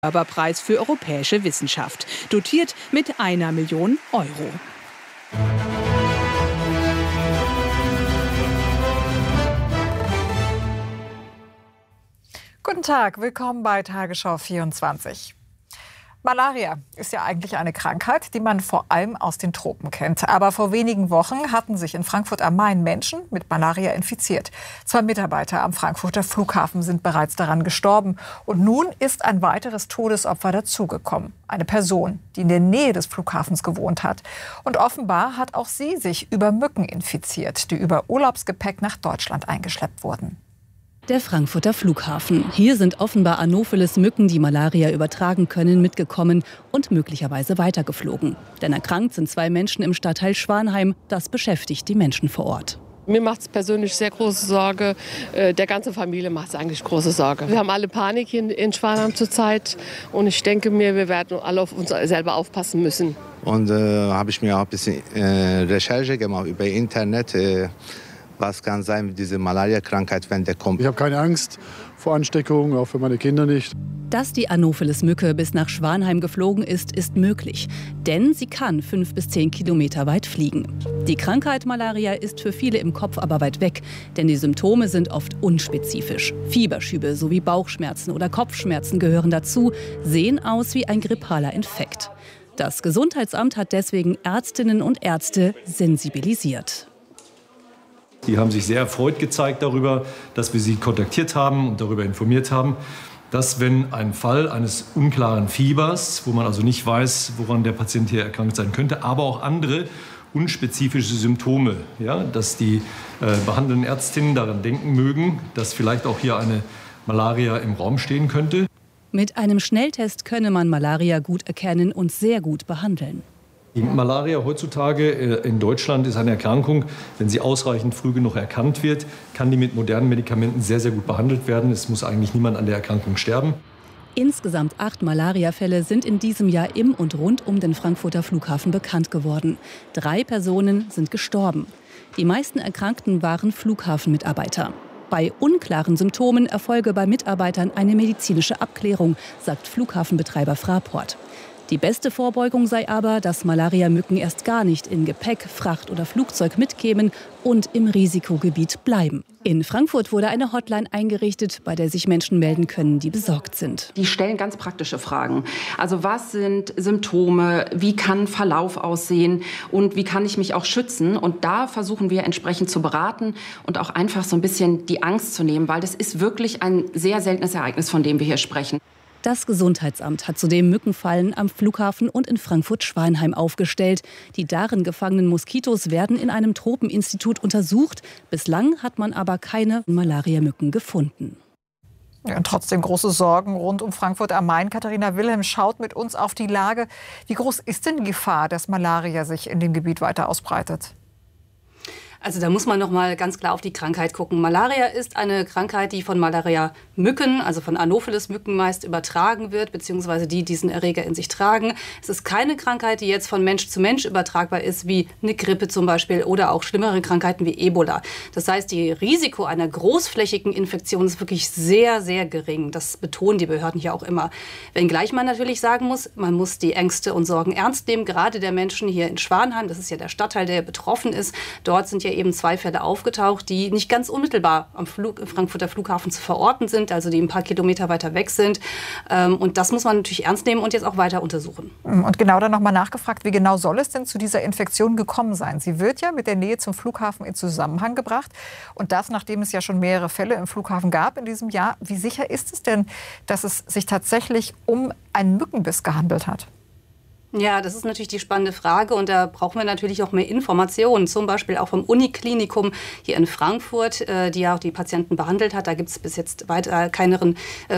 Förderpreis für europäische Wissenschaft, dotiert mit 1 Million Euro. Guten Tag, willkommen bei Tagesschau 24. Malaria ist ja eigentlich eine Krankheit, die man vor allem aus den Tropen kennt. Aber vor wenigen Wochen hatten sich in Frankfurt am Main Menschen mit Malaria infiziert. 2 Mitarbeiter am Frankfurter Flughafen sind bereits daran gestorben. Und nun ist ein weiteres Todesopfer dazugekommen. Eine Person, die in der Nähe des Flughafens gewohnt hat. Und offenbar hat auch sie sich über Mücken infiziert, die über Urlaubsgepäck nach Deutschland eingeschleppt wurden. Der Frankfurter Flughafen. Hier sind offenbar Anopheles-Mücken, die Malaria übertragen können, mitgekommen und möglicherweise weitergeflogen. Denn erkrankt sind 2 Menschen im Stadtteil Schwanheim. Das beschäftigt die Menschen vor Ort. Mir macht es persönlich sehr große Sorge. Der ganzen Familie macht es eigentlich große Sorge. Wir haben alle Panik hier in Schwanheim zurzeit. Und ich denke mir, wir werden alle auf uns selber aufpassen müssen. Und habe ich mir auch ein bisschen Recherche gemacht über Internet. Was kann sein mit dieser Malaria-Krankheit, wenn der kommt? Ich habe keine Angst vor Ansteckung, auch für meine Kinder nicht. Dass die Anopheles-Mücke bis nach Schwanheim geflogen ist, ist möglich. Denn sie kann 5 bis 10 Kilometer weit fliegen. Die Krankheit Malaria ist für viele im Kopf aber weit weg. Denn die Symptome sind oft unspezifisch. Fieberschübe sowie Bauchschmerzen oder Kopfschmerzen gehören dazu, sehen aus wie ein grippaler Infekt. Das Gesundheitsamt hat deswegen Ärztinnen und Ärzte sensibilisiert. Die haben sich sehr erfreut gezeigt darüber, dass wir sie kontaktiert haben und darüber informiert haben, dass wenn ein Fall eines unklaren Fiebers, wo man also nicht weiß, woran der Patient hier erkrankt sein könnte, aber auch andere unspezifische Symptome, ja, dass die behandelnden Ärztinnen daran denken mögen, dass vielleicht auch hier eine Malaria im Raum stehen könnte. Mit einem Schnelltest könne man Malaria gut erkennen und sehr gut behandeln. Die Malaria heutzutage in Deutschland ist eine Erkrankung, wenn sie ausreichend früh genug erkannt wird, kann die mit modernen Medikamenten sehr, sehr gut behandelt werden. Es muss eigentlich niemand an der Erkrankung sterben. Insgesamt 8 Malariafälle sind in diesem Jahr im und rund um den Frankfurter Flughafen bekannt geworden. 3 Personen sind gestorben. Die meisten Erkrankten waren Flughafenmitarbeiter. Bei unklaren Symptomen erfolge bei Mitarbeitern eine medizinische Abklärung, sagt Flughafenbetreiber Fraport. Die beste Vorbeugung sei aber, dass Malariamücken erst gar nicht in Gepäck, Fracht oder Flugzeug mitkämen und im Risikogebiet bleiben. In Frankfurt wurde eine Hotline eingerichtet, bei der sich Menschen melden können, die besorgt sind. Die stellen ganz praktische Fragen. Also was sind Symptome, wie kann Verlauf aussehen und wie kann ich mich auch schützen? Und da versuchen wir entsprechend zu beraten und auch einfach so ein bisschen die Angst zu nehmen, weil das ist wirklich ein sehr seltenes Ereignis, von dem wir hier sprechen. Das Gesundheitsamt hat zudem Mückenfallen am Flughafen und in Frankfurt-Schwanheim aufgestellt. Die darin gefangenen Moskitos werden in einem Tropeninstitut untersucht. Bislang hat man aber keine Malariamücken gefunden. Ja, und trotzdem große Sorgen rund um Frankfurt am Main. Katharina Wilhelm schaut mit uns auf die Lage. Wie groß ist denn die Gefahr, dass Malaria sich in dem Gebiet weiter ausbreitet? Also da muss man noch mal ganz klar auf die Krankheit gucken. Malaria ist eine Krankheit, die von Malaria-Mücken, also von Anopheles-Mücken meist übertragen wird, beziehungsweise die diesen Erreger in sich tragen. Es ist keine Krankheit, die jetzt von Mensch zu Mensch übertragbar ist, wie eine Grippe zum Beispiel oder auch schlimmere Krankheiten wie Ebola. Das heißt, das Risiko einer großflächigen Infektion ist wirklich sehr, sehr gering. Das betonen die Behörden hier auch immer. Wenngleich man natürlich sagen muss, man muss die Ängste und Sorgen ernst nehmen. Gerade der Menschen hier in Schwanheim, das ist ja der Stadtteil, der betroffen ist. Dort sind ja eben 2 Fälle aufgetaucht, die nicht ganz unmittelbar am Frankfurter Flughafen zu verorten sind, also die ein paar Kilometer weiter weg sind. Und das muss man natürlich ernst nehmen und jetzt auch weiter untersuchen. Und genau dann nochmal nachgefragt, wie genau soll es denn zu dieser Infektion gekommen sein? Sie wird ja mit der Nähe zum Flughafen in Zusammenhang gebracht. Und das, nachdem es ja schon mehrere Fälle im Flughafen gab in diesem Jahr. Wie sicher ist es denn, dass es sich tatsächlich um einen Mückenbiss gehandelt hat? Ja, das ist natürlich die spannende Frage und da brauchen wir natürlich auch mehr Informationen, zum Beispiel auch vom Uniklinikum hier in Frankfurt, die ja auch die Patienten behandelt hat. Da gibt es bis jetzt keine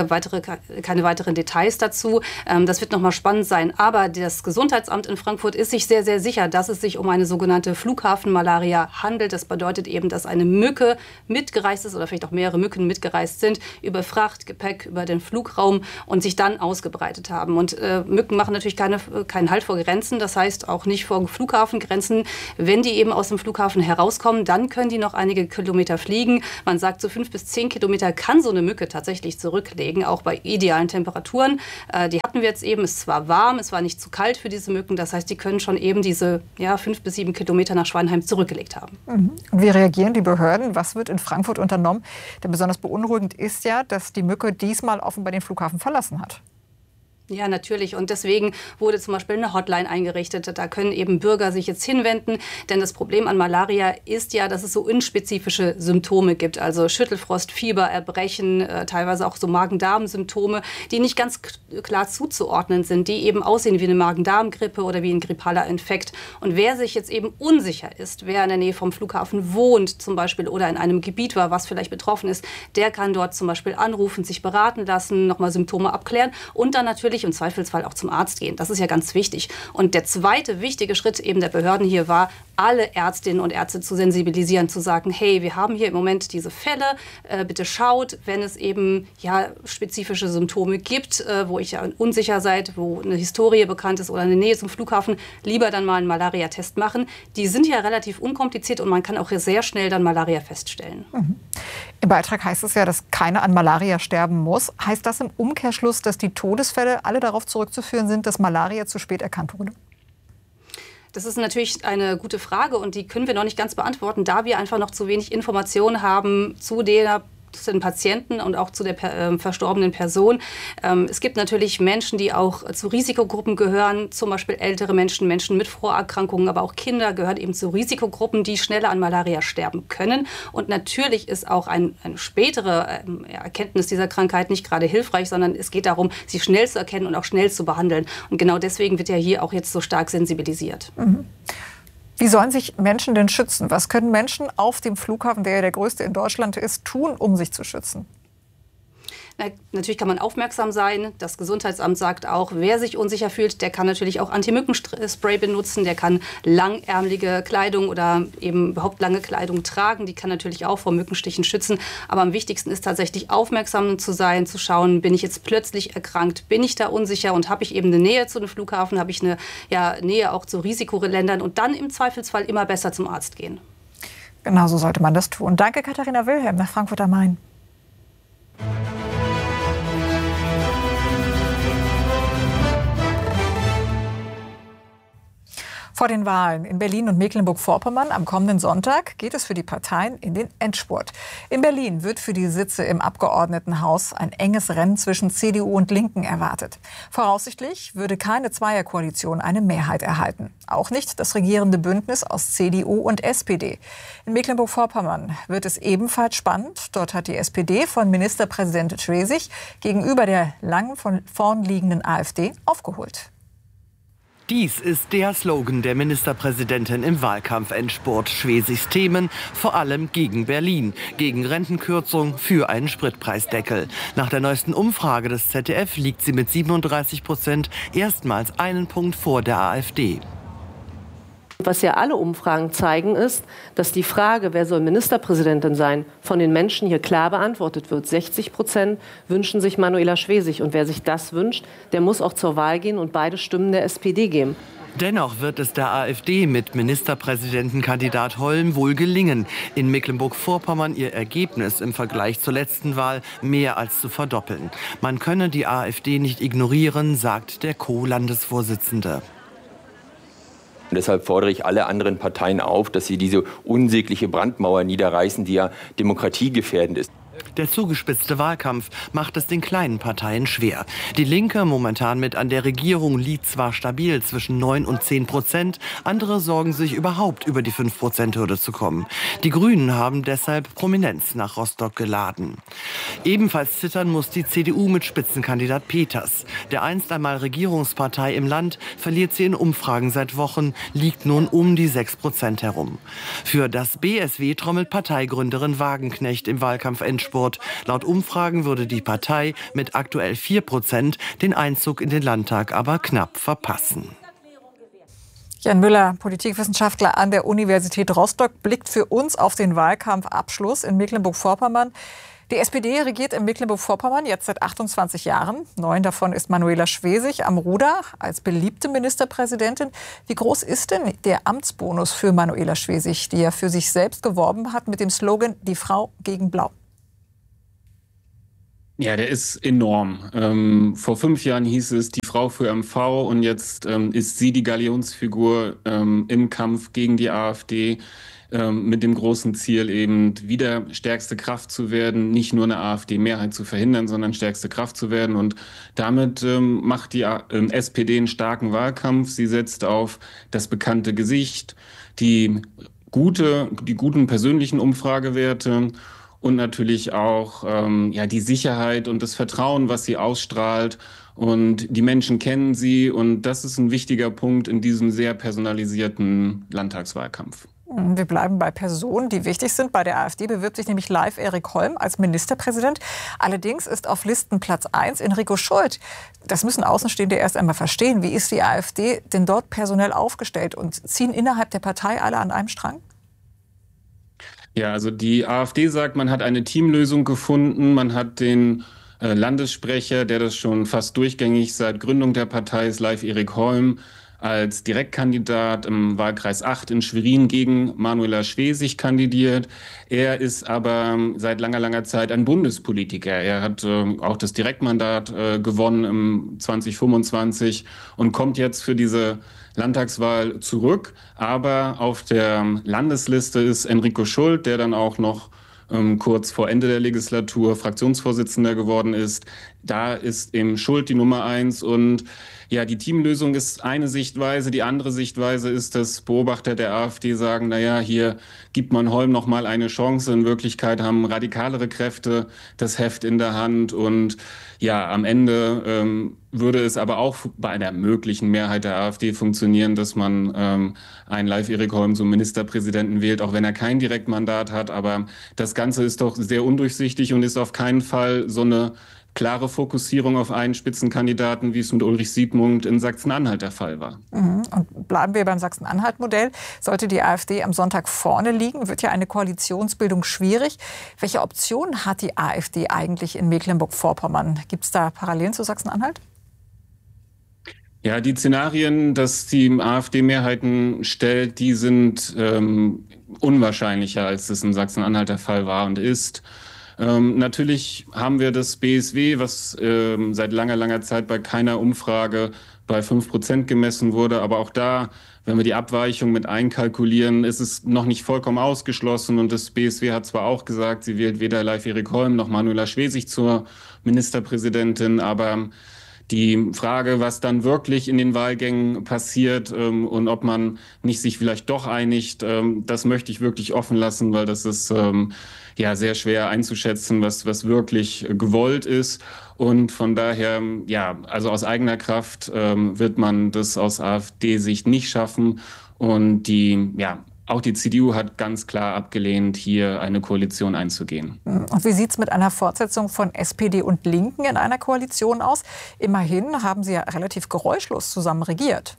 weiteren Details dazu. Das wird nochmal spannend sein. Aber das Gesundheitsamt in Frankfurt ist sich sehr, sehr sicher, dass es sich um eine sogenannte Flughafenmalaria handelt. Das bedeutet eben, dass eine Mücke mitgereist ist oder vielleicht auch mehrere Mücken mitgereist sind über Fracht, Gepäck, über den Flugraum und sich dann ausgebreitet haben. Und Mücken machen natürlich keine keinen Halt vor Grenzen, das heißt auch nicht vor Flughafengrenzen. Wenn die eben aus dem Flughafen herauskommen, dann können die noch einige Kilometer fliegen. Man sagt, so 5 bis 10 Kilometer kann so eine Mücke tatsächlich zurücklegen, auch bei idealen Temperaturen. Die hatten wir jetzt eben, es war warm, es war nicht zu kalt für diese Mücken, das heißt, die können schon eben diese 5 bis 7 Kilometer nach Schweinheim zurückgelegt haben. Und wie reagieren die Behörden? Was wird in Frankfurt unternommen? Denn besonders beunruhigend ist ja, dass die Mücke diesmal offenbar den Flughafen verlassen hat. Ja, natürlich. Und deswegen wurde zum Beispiel eine Hotline eingerichtet. Da können eben Bürger sich jetzt hinwenden. Denn das Problem an Malaria ist ja, dass es so unspezifische Symptome gibt. Also Schüttelfrost, Fieber, Erbrechen, teilweise auch so Magen-Darm-Symptome, die nicht ganz klar zuzuordnen sind, die eben aussehen wie eine Magen-Darm-Grippe oder wie ein grippaler Infekt. Und wer sich jetzt eben unsicher ist, wer in der Nähe vom Flughafen wohnt zum Beispiel oder in einem Gebiet war, was vielleicht betroffen ist, der kann dort zum Beispiel anrufen, sich beraten lassen, nochmal Symptome abklären und dann natürlich im Zweifelsfall auch zum Arzt gehen. Das ist ja ganz wichtig. Und der zweite wichtige Schritt eben der Behörden hier war, alle Ärztinnen und Ärzte zu sensibilisieren, zu sagen, hey, wir haben hier im Moment diese Fälle, bitte schaut, wenn es eben spezifische Symptome gibt, wo ihr unsicher seid, wo eine Historie bekannt ist oder eine Nähe zum Flughafen, lieber dann mal einen Malaria-Test machen. Die sind ja relativ unkompliziert und man kann auch sehr schnell dann Malaria feststellen. Im Beitrag heißt es ja, dass keiner an Malaria sterben muss. Heißt das im Umkehrschluss, dass die Todesfälle alle darauf zurückzuführen sind, dass Malaria zu spät erkannt wurde? Das ist natürlich eine gute Frage und die können wir noch nicht ganz beantworten, da wir einfach noch zu wenig Informationen haben zu den Patienten und auch zu der verstorbenen Person. Es gibt natürlich Menschen, die auch zu Risikogruppen gehören, zum Beispiel ältere Menschen, Menschen mit Vorerkrankungen, aber auch Kinder gehören eben zu Risikogruppen, die schneller an Malaria sterben können. Und natürlich ist auch eine spätere Erkenntnis dieser Krankheit nicht gerade hilfreich, sondern es geht darum, sie schnell zu erkennen und auch schnell zu behandeln. Und genau deswegen wird ja hier auch jetzt so stark sensibilisiert. Wie sollen sich Menschen denn schützen? Was können Menschen auf dem Flughafen, der ja der größte in Deutschland ist, tun, um sich zu schützen? Natürlich kann man aufmerksam sein. Das Gesundheitsamt sagt auch, wer sich unsicher fühlt, der kann natürlich auch Anti-Mücken-Spray benutzen. Der kann langärmelige Kleidung oder eben überhaupt lange Kleidung tragen. Die kann natürlich auch vor Mückenstichen schützen. Aber am wichtigsten ist tatsächlich aufmerksam zu sein, zu schauen, bin ich jetzt plötzlich erkrankt, bin ich da unsicher und habe ich eben eine Nähe zu dem Flughafen, habe ich eine Nähe auch zu Risikoländern und dann im Zweifelsfall immer besser zum Arzt gehen. Genau so sollte man das tun. Danke, Katharina Wilhelm nach Frankfurt am Main. Vor den Wahlen in Berlin und Mecklenburg-Vorpommern am kommenden Sonntag geht es für die Parteien in den Endspurt. In Berlin wird für die Sitze im Abgeordnetenhaus ein enges Rennen zwischen CDU und Linken erwartet. Voraussichtlich würde keine Zweierkoalition eine Mehrheit erhalten. Auch nicht das regierende Bündnis aus CDU und SPD. In Mecklenburg-Vorpommern wird es ebenfalls spannend. Dort hat die SPD von Ministerpräsident Schwesig gegenüber der lang von vorn liegenden AfD aufgeholt. Dies ist der Slogan der Ministerpräsidentin im Wahlkampf-Endspurt. Schwesigs Themen, vor allem gegen Berlin, gegen Rentenkürzung, für einen Spritpreisdeckel. Nach der neuesten Umfrage des ZDF liegt sie mit 37% erstmals einen Punkt vor der AfD. Was ja alle Umfragen zeigen, ist, dass die Frage, wer soll Ministerpräsidentin sein, von den Menschen hier klar beantwortet wird. 60% wünschen sich Manuela Schwesig. Und wer sich das wünscht, der muss auch zur Wahl gehen und beide Stimmen der SPD geben. Dennoch wird es der AfD mit Ministerpräsidentenkandidat Holm wohl gelingen, in Mecklenburg-Vorpommern ihr Ergebnis im Vergleich zur letzten Wahl mehr als zu verdoppeln. Man könne die AfD nicht ignorieren, sagt der Co-Landesvorsitzende. Und deshalb fordere ich alle anderen Parteien auf, dass sie diese unsägliche Brandmauer niederreißen, die ja demokratiegefährdend ist. Der zugespitzte Wahlkampf macht es den kleinen Parteien schwer. Die Linke, momentan mit an der Regierung, liegt zwar stabil zwischen 9 und 10%, andere sorgen sich überhaupt über die 5%-Hürde zu kommen. Die Grünen haben deshalb Prominenz nach Rostock geladen. Ebenfalls zittern muss die CDU mit Spitzenkandidat Peters. Der einst einmal Regierungspartei im Land verliert sie in Umfragen seit Wochen, liegt nun um die 6% herum. Für das BSW trommelt Parteigründerin Wagenknecht im Wahlkampf-Endspurt. Laut Umfragen würde die Partei mit aktuell 4% den Einzug in den Landtag aber knapp verpassen. Jan Müller, Politikwissenschaftler an der Universität Rostock, blickt für uns auf den Wahlkampfabschluss in Mecklenburg-Vorpommern. Die SPD regiert in Mecklenburg-Vorpommern jetzt seit 28 Jahren. 9 davon ist Manuela Schwesig am Ruder als beliebte Ministerpräsidentin. Wie groß ist denn der Amtsbonus für Manuela Schwesig, die ja für sich selbst geworben hat mit dem Slogan »Die Frau gegen Blau«? Ja, der ist enorm. Vor 5 Jahren hieß es die Frau für MV und jetzt ist sie die Galionsfigur im Kampf gegen die AfD. Mit dem großen Ziel eben wieder stärkste Kraft zu werden, nicht nur eine AfD-Mehrheit zu verhindern, sondern stärkste Kraft zu werden. Und damit macht die SPD einen starken Wahlkampf. Sie setzt auf das bekannte Gesicht, die guten persönlichen Umfragewerte und natürlich auch die Sicherheit und das Vertrauen, was sie ausstrahlt. Und die Menschen kennen sie. Und das ist ein wichtiger Punkt in diesem sehr personalisierten Landtagswahlkampf. Wir bleiben bei Personen, die wichtig sind. Bei der AfD bewirbt sich nämlich live Erik Holm als Ministerpräsident. Allerdings ist auf Listenplatz 1 Enrico Schult. Das müssen Außenstehende erst einmal verstehen. Wie ist die AfD denn dort personell aufgestellt? Und ziehen innerhalb der Partei alle an einem Strang? Ja, also die AfD sagt, man hat eine Teamlösung gefunden. Man hat den Landessprecher, der das schon fast durchgängig seit Gründung der Partei ist, live Erik Holm, als Direktkandidat im Wahlkreis 8 in Schwerin gegen Manuela Schwesig kandidiert. Er ist aber seit langer Zeit ein Bundespolitiker. Er hat auch das Direktmandat gewonnen im 2025 und kommt jetzt für diese Landtagswahl zurück. Aber auf der Landesliste ist Enrico Schult, der dann auch noch kurz vor Ende der Legislatur Fraktionsvorsitzender geworden ist. Da ist eben Schult die Nummer 1 und ja, die Teamlösung ist eine Sichtweise. Die andere Sichtweise ist, dass Beobachter der AfD sagen, naja, hier gibt man Holm noch mal eine Chance. In Wirklichkeit haben radikalere Kräfte das Heft in der Hand. Und ja, am Ende würde es aber auch bei einer möglichen Mehrheit der AfD funktionieren, dass man einen live Erik Holm zum Ministerpräsidenten wählt, auch wenn er kein Direktmandat hat. Aber das Ganze ist doch sehr undurchsichtig und ist auf keinen Fall so eine klare Fokussierung auf einen Spitzenkandidaten, wie es mit Ulrich Siebmund in Sachsen-Anhalt der Fall war. Und bleiben wir beim Sachsen-Anhalt-Modell. Sollte die AfD am Sonntag vorne liegen, wird ja eine Koalitionsbildung schwierig. Welche Optionen hat die AfD eigentlich in Mecklenburg-Vorpommern? Gibt es da Parallelen zu Sachsen-Anhalt? Ja, die Szenarien, dass die AfD Mehrheiten stellt, die sind unwahrscheinlicher, als es in Sachsen-Anhalt der Fall war und ist. Natürlich haben wir das BSW, was seit langer Zeit bei keiner Umfrage bei 5% gemessen wurde. Aber auch da, wenn wir die Abweichung mit einkalkulieren, ist es noch nicht vollkommen ausgeschlossen. Und das BSW hat zwar auch gesagt, sie wählt weder live Erik Holm noch Manuela Schwesig zur Ministerpräsidentin, aber die Frage, was dann wirklich in den Wahlgängen passiert und ob man nicht sich vielleicht doch einigt, das möchte ich wirklich offen lassen, weil das ist sehr schwer einzuschätzen, was wirklich gewollt ist. Und von daher, also aus eigener Kraft wird man das aus AfD-Sicht nicht schaffen. Und auch die CDU hat ganz klar abgelehnt, hier eine Koalition einzugehen. Und wie sieht es mit einer Fortsetzung von SPD und Linken in einer Koalition aus? Immerhin haben sie ja relativ geräuschlos zusammen regiert.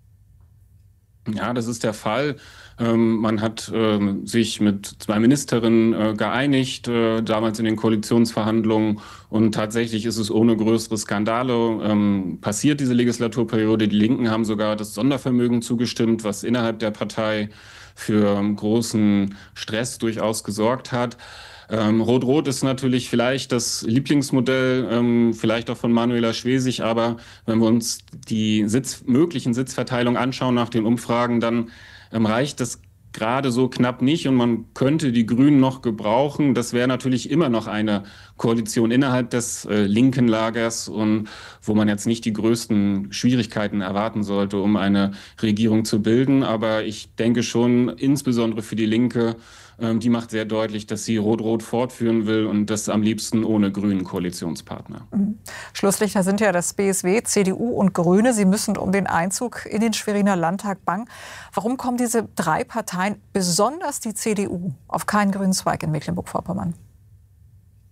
Ja, das ist der Fall. Man hat sich mit 2 Ministerinnen geeinigt, damals in den Koalitionsverhandlungen. Und tatsächlich ist es ohne größere Skandale passiert, diese Legislaturperiode. Die Linken haben sogar das Sondervermögen zugestimmt, was innerhalb der Partei für großen Stress durchaus gesorgt hat. Rot-Rot ist natürlich vielleicht das Lieblingsmodell, vielleicht auch von Manuela Schwesig. Aber wenn wir uns die möglichen Sitzverteilungen anschauen nach den Umfragen, dann reicht das gerade so knapp nicht und man könnte die Grünen noch gebrauchen. Das wäre natürlich immer noch eine Koalition innerhalb des linken Lagers und wo man jetzt nicht die größten Schwierigkeiten erwarten sollte, um eine Regierung zu bilden. Aber ich denke schon, insbesondere für die Linke, die macht sehr deutlich, dass sie Rot-Rot fortführen will und das am liebsten ohne grünen Koalitionspartner. Schlusslichter sind ja das BSW, CDU und Grüne. Sie müssen um den Einzug in den Schweriner Landtag bangen. Warum kommen diese 3 Parteien, besonders die CDU, auf keinen grünen Zweig in Mecklenburg-Vorpommern?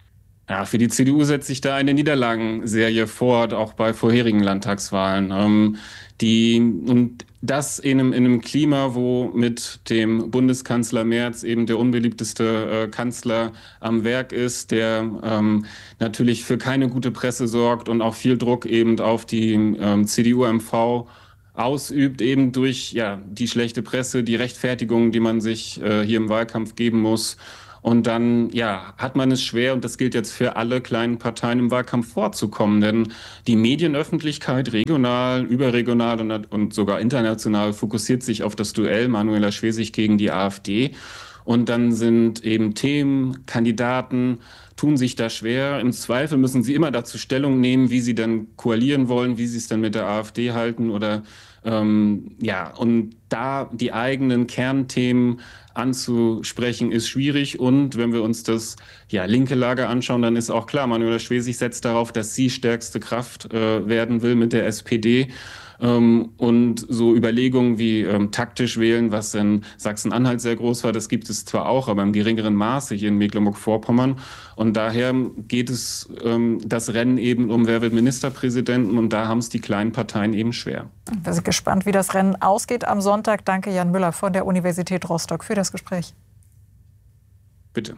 Ja, für die CDU setzt sich da eine Niederlagenserie fort, auch bei vorherigen Landtagswahlen. Und das in einem Klima, wo mit dem Bundeskanzler Merz eben der unbeliebteste Kanzler am Werk ist, der natürlich für keine gute Presse sorgt und auch viel Druck eben auf die CDU-MV ausübt, eben durch die schlechte Presse, die Rechtfertigung, die man sich hier im Wahlkampf geben muss. Und dann, hat man es schwer, und das gilt jetzt für alle kleinen Parteien im Wahlkampf vorzukommen. Denn die Medienöffentlichkeit, regional, überregional und sogar international, fokussiert sich auf das Duell Manuela Schwesig gegen die AfD. Und dann sind eben Themen, Kandidaten, tun sich da schwer. Im Zweifel müssen sie immer dazu Stellung nehmen, wie sie dann koalieren wollen, wie sie es dann mit der AfD halten oder und da die eigenen Kernthemen anzusprechen, ist schwierig. Und wenn wir uns das linke Lager anschauen, dann ist auch klar, Manuela Schwesig setzt darauf, dass sie stärkste Kraft werden will mit der SPD. Und so Überlegungen wie taktisch wählen, was in Sachsen-Anhalt sehr groß war, das gibt es zwar auch, aber im geringeren Maße hier in Mecklenburg-Vorpommern. Und daher geht es das Rennen eben um, wer wird Ministerpräsidenten, und da haben es die kleinen Parteien eben schwer. Wir sind gespannt, wie das Rennen ausgeht am Sonntag. Danke, Jan Müller von der Universität Rostock, für das Gespräch. Bitte.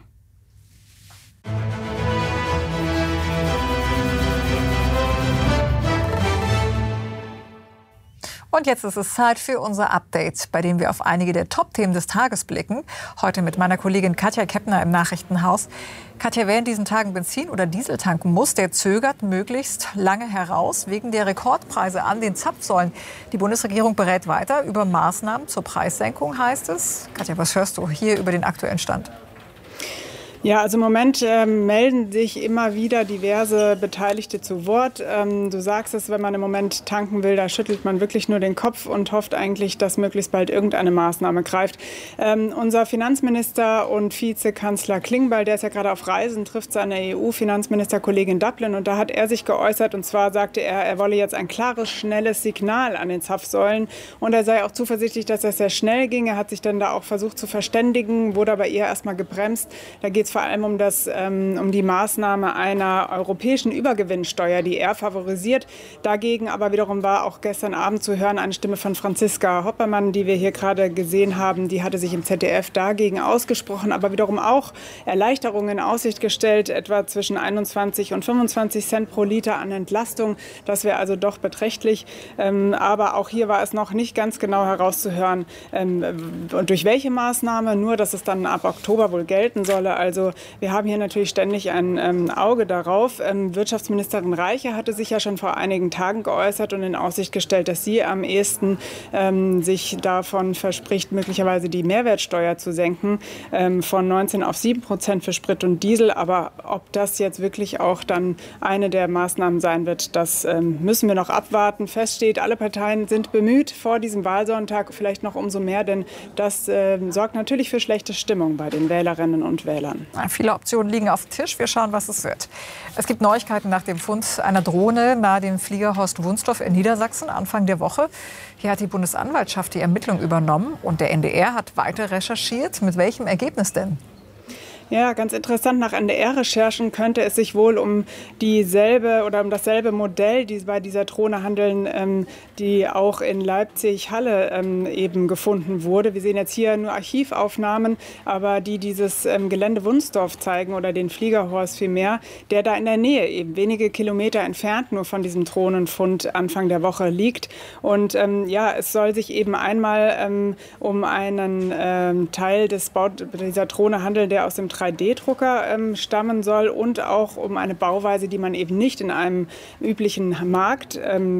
Und jetzt ist es Zeit für unser Update, bei dem wir auf einige der Top-Themen des Tages blicken. Heute mit meiner Kollegin Katja Keppner im Nachrichtenhaus. Katja, wer in diesen Tagen Benzin oder Diesel tanken muss, der zögert möglichst lange heraus wegen der Rekordpreise an den Zapfsäulen. Die Bundesregierung berät weiter über Maßnahmen zur Preissenkung, heißt es. Katja, was hörst du hier über den aktuellen Stand? Ja, also im Moment melden sich immer wieder diverse Beteiligte zu Wort. Du sagst es, wenn man im Moment tanken will, da schüttelt man wirklich nur den Kopf und hofft eigentlich, dass möglichst bald irgendeine Maßnahme greift. Unser Finanzminister und Vizekanzler Klingbeil, der ist ja gerade auf Reisen, trifft seine EU-Finanzministerkollegin Dublin, und da hat er sich geäußert, und zwar sagte er, er wolle jetzt ein klares, schnelles Signal an den Zapfsäulen, und er sei auch zuversichtlich, dass das sehr schnell ging. Er hat sich dann da auch versucht zu verständigen, wurde aber eher erstmal gebremst. Da geht es vor allem um die Maßnahme einer europäischen Übergewinnsteuer, die er favorisiert. Dagegen aber wiederum war auch gestern Abend zu hören eine Stimme von Franziska Hoppermann, die wir hier gerade gesehen haben. Die hatte sich im ZDF dagegen ausgesprochen, aber wiederum auch Erleichterungen in Aussicht gestellt, etwa zwischen 21 und 25 Cent pro Liter an Entlastung. Das wäre also doch beträchtlich. Aber auch hier war es noch nicht ganz genau herauszuhören, durch welche Maßnahme, nur dass es dann ab Oktober wohl gelten solle. Also wir haben hier natürlich ständig ein Auge darauf. Wirtschaftsministerin Reiche hatte sich ja schon vor einigen Tagen geäußert und in Aussicht gestellt, dass sie am ehesten sich davon verspricht, möglicherweise die Mehrwertsteuer zu senken von 19 auf 7% für Sprit und Diesel. Aber ob das jetzt wirklich auch dann eine der Maßnahmen sein wird, das müssen wir noch abwarten. Fest steht, alle Parteien sind bemüht vor diesem Wahlsonntag, vielleicht noch umso mehr, denn das sorgt natürlich für schlechte Stimmung bei den Wählerinnen und Wählern. Viele Optionen liegen auf dem Tisch. Wir schauen, was es wird. Es gibt Neuigkeiten nach dem Fund einer Drohne nahe dem Flieger Horst Wunstorf in Niedersachsen Anfang der Woche. Hier hat die Bundesanwaltschaft die Ermittlung übernommen und der NDR hat weiter recherchiert. Mit welchem Ergebnis denn? Ja, ganz interessant. Nach NDR-Recherchen könnte es sich wohl um dieselbe oder um dasselbe Modell, die bei dieser Drohne handeln, die auch in Leipzig-Halle eben gefunden wurde. Wir sehen jetzt hier nur Archivaufnahmen, aber die dieses Gelände Wunstorf zeigen oder den Fliegerhorst vielmehr, der da in der Nähe eben wenige Kilometer entfernt nur von diesem Drohnenfund Anfang der Woche liegt. Und es soll sich eben einmal um einen Teil dieser Drohne handeln, der aus dem 3D-Drucker stammen soll, und auch um eine Bauweise, die man eben nicht in einem üblichen Markt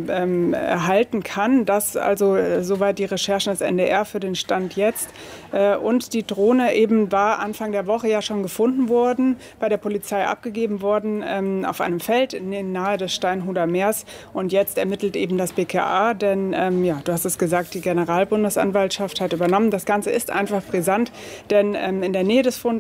erhalten kann. Das also soweit die Recherchen des NDR für den Stand jetzt. Und die Drohne eben war Anfang der Woche ja schon gefunden worden, bei der Polizei abgegeben worden, auf einem Feld nahe des Steinhuder Meers. Und jetzt ermittelt eben das BKA, denn du hast es gesagt, die Generalbundesanwaltschaft hat übernommen. Das Ganze ist einfach brisant, denn in der Nähe des Fundortes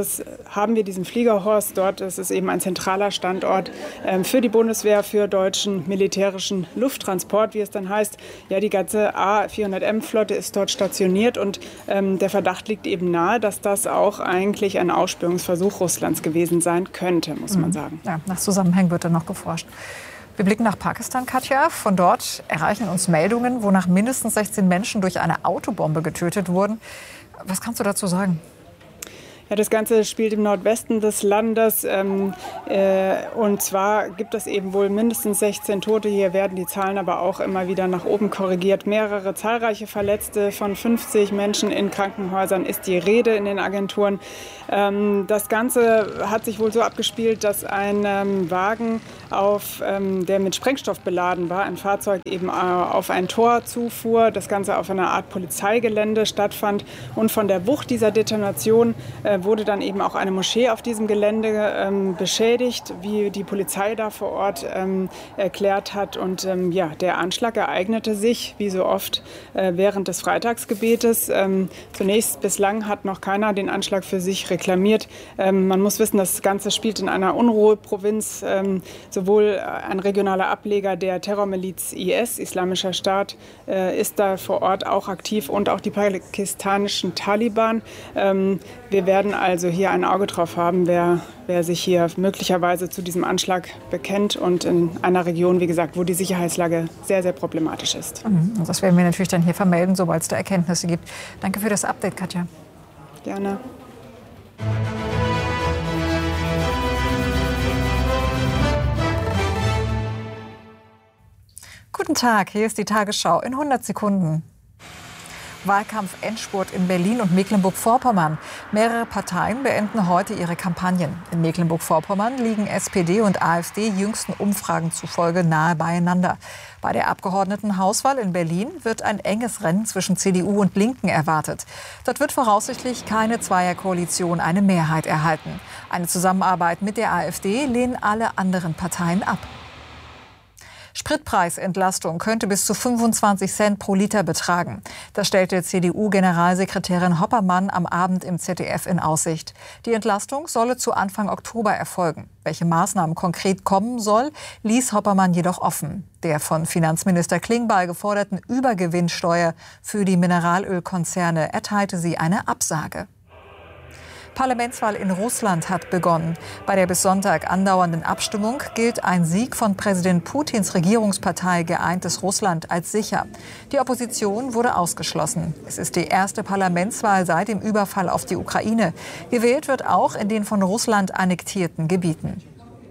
haben wir diesen Fliegerhorst. Dort ist es eben ein zentraler Standort für die Bundeswehr, für deutschen militärischen Lufttransport, wie es dann heißt. Ja, die ganze A400M-Flotte ist dort stationiert und der Verdacht liegt eben nahe, dass das auch eigentlich ein Ausspürungsversuch Russlands gewesen sein könnte, muss man sagen. Ja, nach Zusammenhängen wird dann noch geforscht. Wir blicken nach Pakistan, Katja. Von dort erreichen uns Meldungen, wonach mindestens 16 Menschen durch eine Autobombe getötet wurden. Was kannst du dazu sagen? Ja, das Ganze spielt im Nordwesten des Landes und zwar gibt es eben wohl mindestens 16 Tote. Hier werden die Zahlen aber auch immer wieder nach oben korrigiert. Mehrere zahlreiche Verletzte, von 50 Menschen in Krankenhäusern ist die Rede in den Agenturen. Das Ganze hat sich wohl so abgespielt, dass ein Wagen, der mit Sprengstoff beladen war, ein Fahrzeug eben auf ein Tor zufuhr. Das Ganze auf einer Art Polizeigelände stattfand und von der Wucht dieser Detonation wurde dann eben auch eine Moschee auf diesem Gelände beschädigt, wie die Polizei da vor Ort erklärt hat. Und der Anschlag ereignete sich, wie so oft, während des Freitagsgebetes. Zunächst bislang hat noch keiner den Anschlag für sich reklamiert. Man muss wissen, das Ganze spielt in einer Unruheprovinz. Sowohl ein regionaler Ableger der Terrormiliz IS, Islamischer Staat, ist da vor Ort auch aktiv und auch die pakistanischen Taliban. Wir werden also hier ein Auge drauf haben, wer sich hier möglicherweise zu diesem Anschlag bekennt und in einer Region, wie gesagt, wo die Sicherheitslage sehr, sehr problematisch ist. Und das werden wir natürlich dann hier vermelden, sobald es da Erkenntnisse gibt. Danke für das Update, Katja. Gerne. Guten Tag, hier ist die Tagesschau in 100 Sekunden. Wahlkampf-Endspurt in Berlin und Mecklenburg-Vorpommern. Mehrere Parteien beenden heute ihre Kampagnen. In Mecklenburg-Vorpommern liegen SPD und AfD jüngsten Umfragen zufolge nahe beieinander. Bei der Abgeordnetenhauswahl in Berlin wird ein enges Rennen zwischen CDU und Linken erwartet. Dort wird voraussichtlich keine Zweierkoalition eine Mehrheit erhalten. Eine Zusammenarbeit mit der AfD lehnen alle anderen Parteien ab. Spritpreisentlastung könnte bis zu 25 Cent pro Liter betragen. Das stellte CDU-Generalsekretärin Hoppermann am Abend im ZDF in Aussicht. Die Entlastung solle zu Anfang Oktober erfolgen. Welche Maßnahmen konkret kommen soll, ließ Hoppermann jedoch offen. Der von Finanzminister Klingbeil geforderten Übergewinnsteuer für die Mineralölkonzerne erteilte sie eine Absage. Parlamentswahl in Russland hat begonnen. Bei der bis Sonntag andauernden Abstimmung gilt ein Sieg von Präsident Putins Regierungspartei Geeintes Russland als sicher. Die Opposition wurde ausgeschlossen. Es ist die erste Parlamentswahl seit dem Überfall auf die Ukraine. Gewählt wird auch in den von Russland annektierten Gebieten.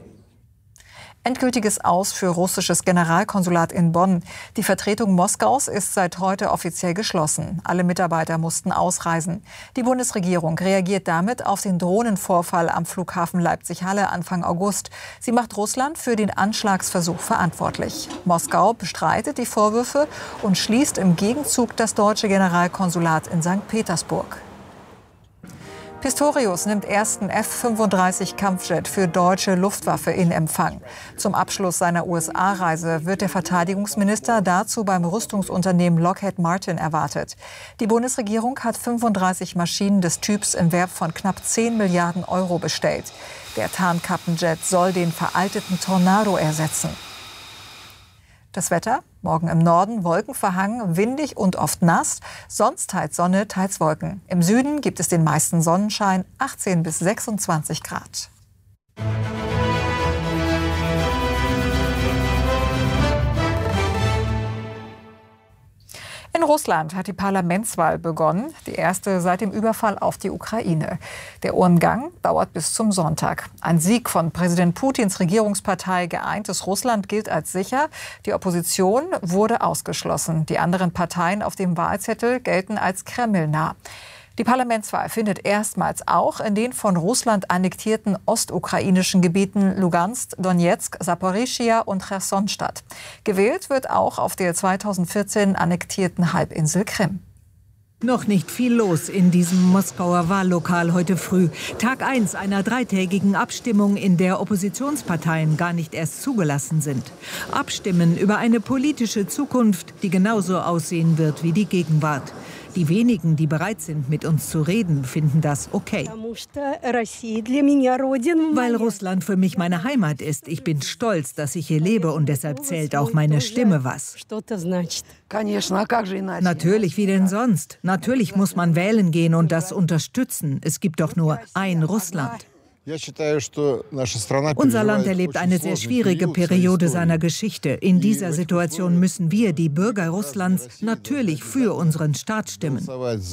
Endgültiges Aus für russisches Generalkonsulat in Bonn. Die Vertretung Moskaus ist seit heute offiziell geschlossen. Alle Mitarbeiter mussten ausreisen. Die Bundesregierung reagiert damit auf den Drohnenvorfall am Flughafen Leipzig-Halle Anfang August. Sie macht Russland für den Anschlagsversuch verantwortlich. Moskau bestreitet die Vorwürfe und schließt im Gegenzug das deutsche Generalkonsulat in St. Petersburg. Pistorius nimmt ersten F-35-Kampfjet für deutsche Luftwaffe in Empfang. Zum Abschluss seiner USA-Reise wird der Verteidigungsminister dazu beim Rüstungsunternehmen Lockheed Martin erwartet. Die Bundesregierung hat 35 Maschinen des Typs im Wert von knapp 10 Milliarden Euro bestellt. Der Tarnkappenjet soll den veralteten Tornado ersetzen. Das Wetter? Morgen im Norden wolkenverhangen, windig und oft nass. Sonst teils Sonne, teils Wolken. Im Süden gibt es den meisten Sonnenschein, 18 bis 26 Grad. In Russland hat die Parlamentswahl begonnen, die erste seit dem Überfall auf die Ukraine. Der Urnengang dauert bis zum Sonntag. Ein Sieg von Präsident Putins Regierungspartei Geeintes Russland gilt als sicher. Die Opposition wurde ausgeschlossen. Die anderen Parteien auf dem Wahlzettel gelten als kremlnah. Die Parlamentswahl findet erstmals auch in den von Russland annektierten ostukrainischen Gebieten Lugansk, Donetsk, Saporischschja und Cherson statt. Gewählt wird auch auf der 2014 annektierten Halbinsel Krim. Noch nicht viel los in diesem Moskauer Wahllokal heute früh. Tag 1 einer dreitägigen Abstimmung, in der Oppositionsparteien gar nicht erst zugelassen sind. Abstimmen über eine politische Zukunft, die genauso aussehen wird wie die Gegenwart. Die wenigen, die bereit sind, mit uns zu reden, finden das okay. Weil Russland für mich meine Heimat ist. Ich bin stolz, dass ich hier lebe und deshalb zählt auch meine Stimme was. Natürlich, wie denn sonst? Natürlich muss man wählen gehen und das unterstützen. Es gibt doch nur ein Russland. Unser Land erlebt eine sehr schwierige Periode seiner Geschichte. In dieser Situation müssen wir, die Bürger Russlands, natürlich für unseren Staat stimmen.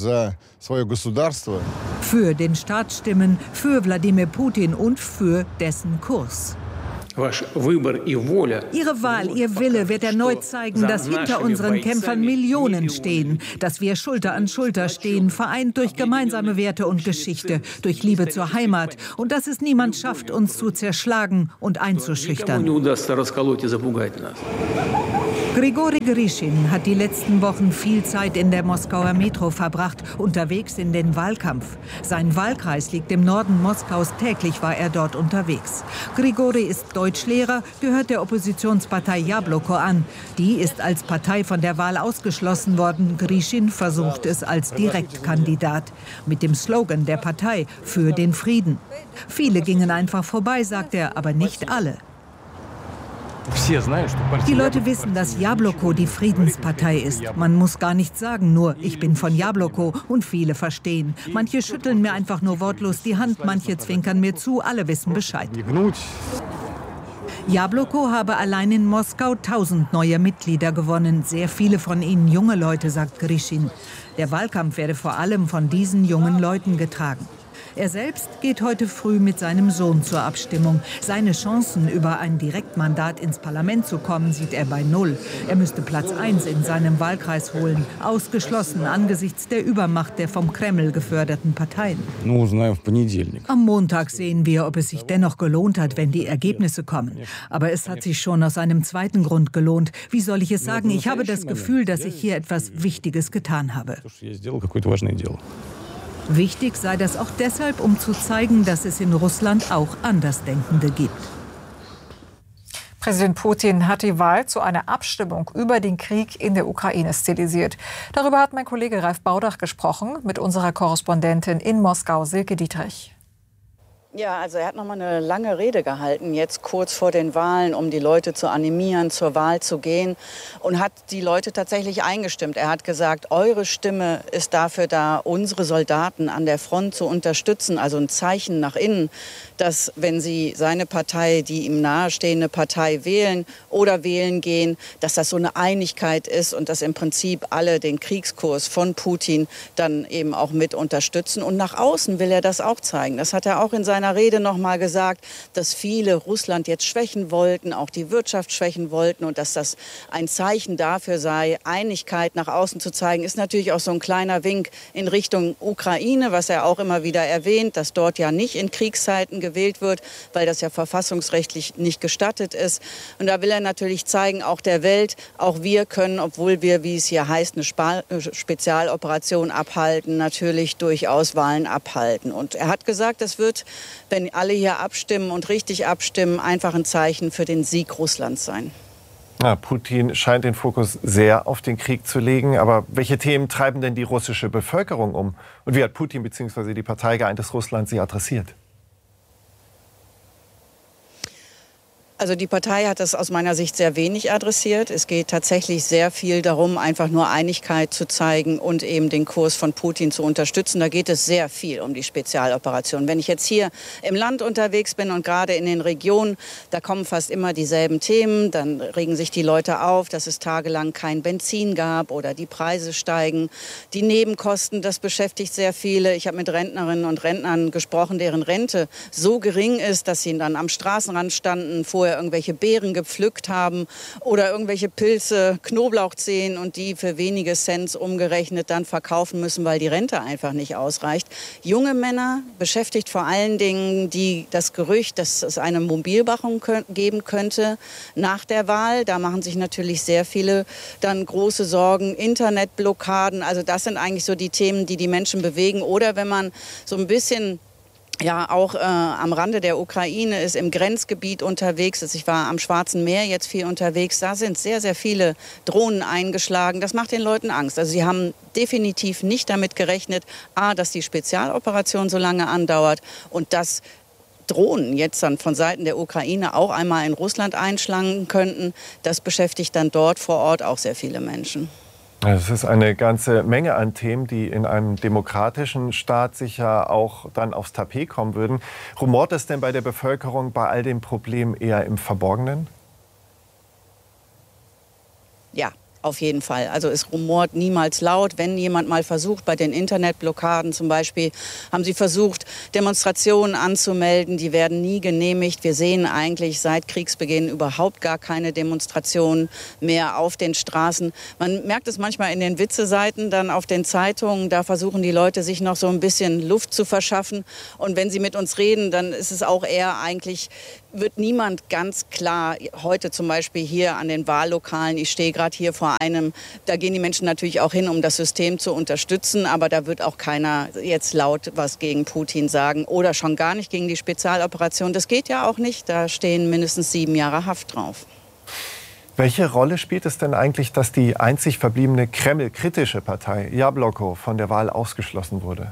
Für den Staat stimmen, für Wladimir Putin und für dessen Kurs. Ihre Wahl, Ihr Wille wird erneut zeigen, dass hinter unseren Kämpfern Millionen stehen, dass wir Schulter an Schulter stehen, vereint durch gemeinsame Werte und Geschichte, durch Liebe zur Heimat und dass es niemand schafft, uns zu zerschlagen und einzuschüchtern. Grigori Grischin hat die letzten Wochen viel Zeit in der Moskauer Metro verbracht, unterwegs in den Wahlkampf. Sein Wahlkreis liegt im Norden Moskaus, täglich war er dort unterwegs. Grigori ist Deutschlehrer, gehört der Oppositionspartei Jabloko an. Die ist als Partei von der Wahl ausgeschlossen worden. Grischin versucht es als Direktkandidat. Mit dem Slogan der Partei für den Frieden. Viele gingen einfach vorbei, sagt er, aber nicht alle. Die Leute wissen, dass Jabloko die Friedenspartei ist. Man muss gar nichts sagen, nur ich bin von Jabloko und viele verstehen. Manche schütteln mir einfach nur wortlos die Hand, manche zwinkern mir zu, alle wissen Bescheid. Jabloko habe allein in Moskau 1000 neue Mitglieder gewonnen. Sehr viele von ihnen junge Leute, sagt Grischin. Der Wahlkampf werde vor allem von diesen jungen Leuten getragen. Er selbst geht heute früh mit seinem Sohn zur Abstimmung. Seine Chancen, über ein Direktmandat ins Parlament zu kommen, sieht er bei 0. Er müsste Platz 1 in seinem Wahlkreis holen. Ausgeschlossen angesichts der Übermacht der vom Kreml geförderten Parteien. Am Montag sehen wir, ob es sich dennoch gelohnt hat, wenn die Ergebnisse kommen. Aber es hat sich schon aus einem zweiten Grund gelohnt. Wie soll ich es sagen? Ich habe das Gefühl, dass ich hier etwas Wichtiges getan habe. Wichtig sei das auch deshalb, um zu zeigen, dass es in Russland auch Andersdenkende gibt. Präsident Putin hat die Wahl zu einer Abstimmung über den Krieg in der Ukraine stilisiert. Darüber hat mein Kollege Ralf Baudach gesprochen mit unserer Korrespondentin in Moskau, Silke Dietrich. Ja, also er hat noch mal eine lange Rede gehalten, jetzt kurz vor den Wahlen, um die Leute zu animieren, zur Wahl zu gehen, und hat die Leute tatsächlich eingestimmt. Er hat gesagt, eure Stimme ist dafür da, unsere Soldaten an der Front zu unterstützen, also ein Zeichen nach innen, dass wenn sie seine Partei, die ihm nahestehende Partei wählen oder wählen gehen, dass das so eine Einigkeit ist und dass im Prinzip alle den Kriegskurs von Putin dann eben auch mit unterstützen. Und nach außen will er das auch zeigen. Das hat er auch in seiner Rede noch mal gesagt, dass viele Russland jetzt schwächen wollten, auch die Wirtschaft schwächen wollten, und dass das ein Zeichen dafür sei, Einigkeit nach außen zu zeigen. Ist natürlich auch so ein kleiner Wink in Richtung Ukraine, was er auch immer wieder erwähnt, dass dort ja nicht in Kriegszeiten gewählt wird, weil das ja verfassungsrechtlich nicht gestattet ist. Und da will er natürlich zeigen, auch der Welt, auch wir können, obwohl wir, wie es hier heißt, eine Spezialoperation abhalten, natürlich durchaus Wahlen abhalten. Und er hat gesagt, das wird, wenn alle hier abstimmen und richtig abstimmen, einfach ein Zeichen für den Sieg Russlands sein. Ja, Putin scheint den Fokus sehr auf den Krieg zu legen. Aber welche Themen treiben denn die russische Bevölkerung um? Und wie hat Putin bzw. die Partei Geeintes Russland sie adressiert? Also die Partei hat das aus meiner Sicht sehr wenig adressiert. Es geht tatsächlich sehr viel darum, einfach nur Einigkeit zu zeigen und eben den Kurs von Putin zu unterstützen. Da geht es sehr viel um die Spezialoperation. Wenn ich jetzt hier im Land unterwegs bin und gerade in den Regionen, da kommen fast immer dieselben Themen. Dann regen sich die Leute auf, dass es tagelang kein Benzin gab oder die Preise steigen. Die Nebenkosten, das beschäftigt sehr viele. Ich habe mit Rentnerinnen und Rentnern gesprochen, deren Rente so gering ist, dass sie dann am Straßenrand standen, vorher irgendwelche Beeren gepflückt haben oder irgendwelche Pilze, Knoblauchzehen, und die für wenige Cent umgerechnet dann verkaufen müssen, weil die Rente einfach nicht ausreicht. Junge Männer beschäftigt vor allen Dingen das Gerücht, dass es eine Mobilmachung geben könnte nach der Wahl. Da machen sich natürlich sehr viele dann große Sorgen. Internetblockaden, also das sind eigentlich so die Themen, die die Menschen bewegen. Oder wenn man so ein bisschen ja auch am Rande der Ukraine ist, im Grenzgebiet unterwegs ist. Ich war am Schwarzen Meer jetzt viel unterwegs. Da sind sehr, sehr viele Drohnen eingeschlagen. Das macht den Leuten Angst. Also sie haben definitiv nicht damit gerechnet, dass die Spezialoperation so lange andauert und dass Drohnen jetzt dann von Seiten der Ukraine auch einmal in Russland einschlagen könnten. Das beschäftigt dann dort vor Ort auch sehr viele Menschen. Es ist eine ganze Menge an Themen, die in einem demokratischen Staat sicher auch dann aufs Tapet kommen würden. Rumort es denn bei der Bevölkerung bei all den Problemen eher im Verborgenen? Ja. Auf jeden Fall. Also es rumort niemals laut. Wenn jemand mal versucht, bei den Internetblockaden zum Beispiel, haben sie versucht, Demonstrationen anzumelden. Die werden nie genehmigt. Wir sehen eigentlich seit Kriegsbeginn überhaupt gar keine Demonstrationen mehr auf den Straßen. Man merkt es manchmal in den Witzeseiten, dann auf den Zeitungen. Da versuchen die Leute, sich noch so ein bisschen Luft zu verschaffen. Und wenn sie mit uns reden, dann ist es auch eher eigentlich, wird niemand ganz klar, heute zum Beispiel hier an den Wahllokalen, ich stehe gerade hier vor einem, da gehen die Menschen natürlich auch hin, um das System zu unterstützen, aber da wird auch keiner jetzt laut was gegen Putin sagen oder schon gar nicht gegen die Spezialoperation. Das geht ja auch nicht, da stehen mindestens 7 Jahre Haft drauf. Welche Rolle spielt es denn eigentlich, dass die einzig verbliebene Kreml-kritische Partei Jabloko von der Wahl ausgeschlossen wurde?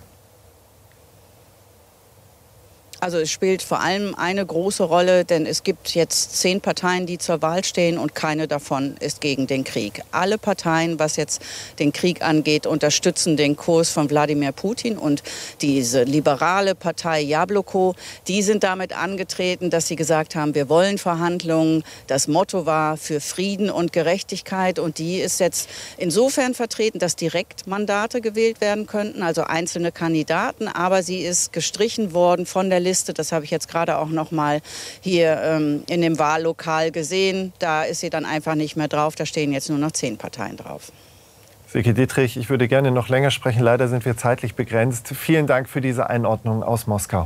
Also es spielt vor allem eine große Rolle, denn es gibt jetzt 10 Parteien, die zur Wahl stehen und keine davon ist gegen den Krieg. Alle Parteien, was jetzt den Krieg angeht, unterstützen den Kurs von Wladimir Putin und diese liberale Partei Jabloko, die sind damit angetreten, dass sie gesagt haben, wir wollen Verhandlungen. Das Motto war für Frieden und Gerechtigkeit und die ist jetzt insofern vertreten, dass Direktmandate gewählt werden könnten, also einzelne Kandidaten, aber sie ist gestrichen worden von der Liste. Das habe ich jetzt gerade auch noch mal hier in dem Wahllokal gesehen. Da ist sie dann einfach nicht mehr drauf. Da stehen jetzt nur noch 10 Parteien drauf. Silke Dietrich, ich würde gerne noch länger sprechen. Leider sind wir zeitlich begrenzt. Vielen Dank für diese Einordnung aus Moskau.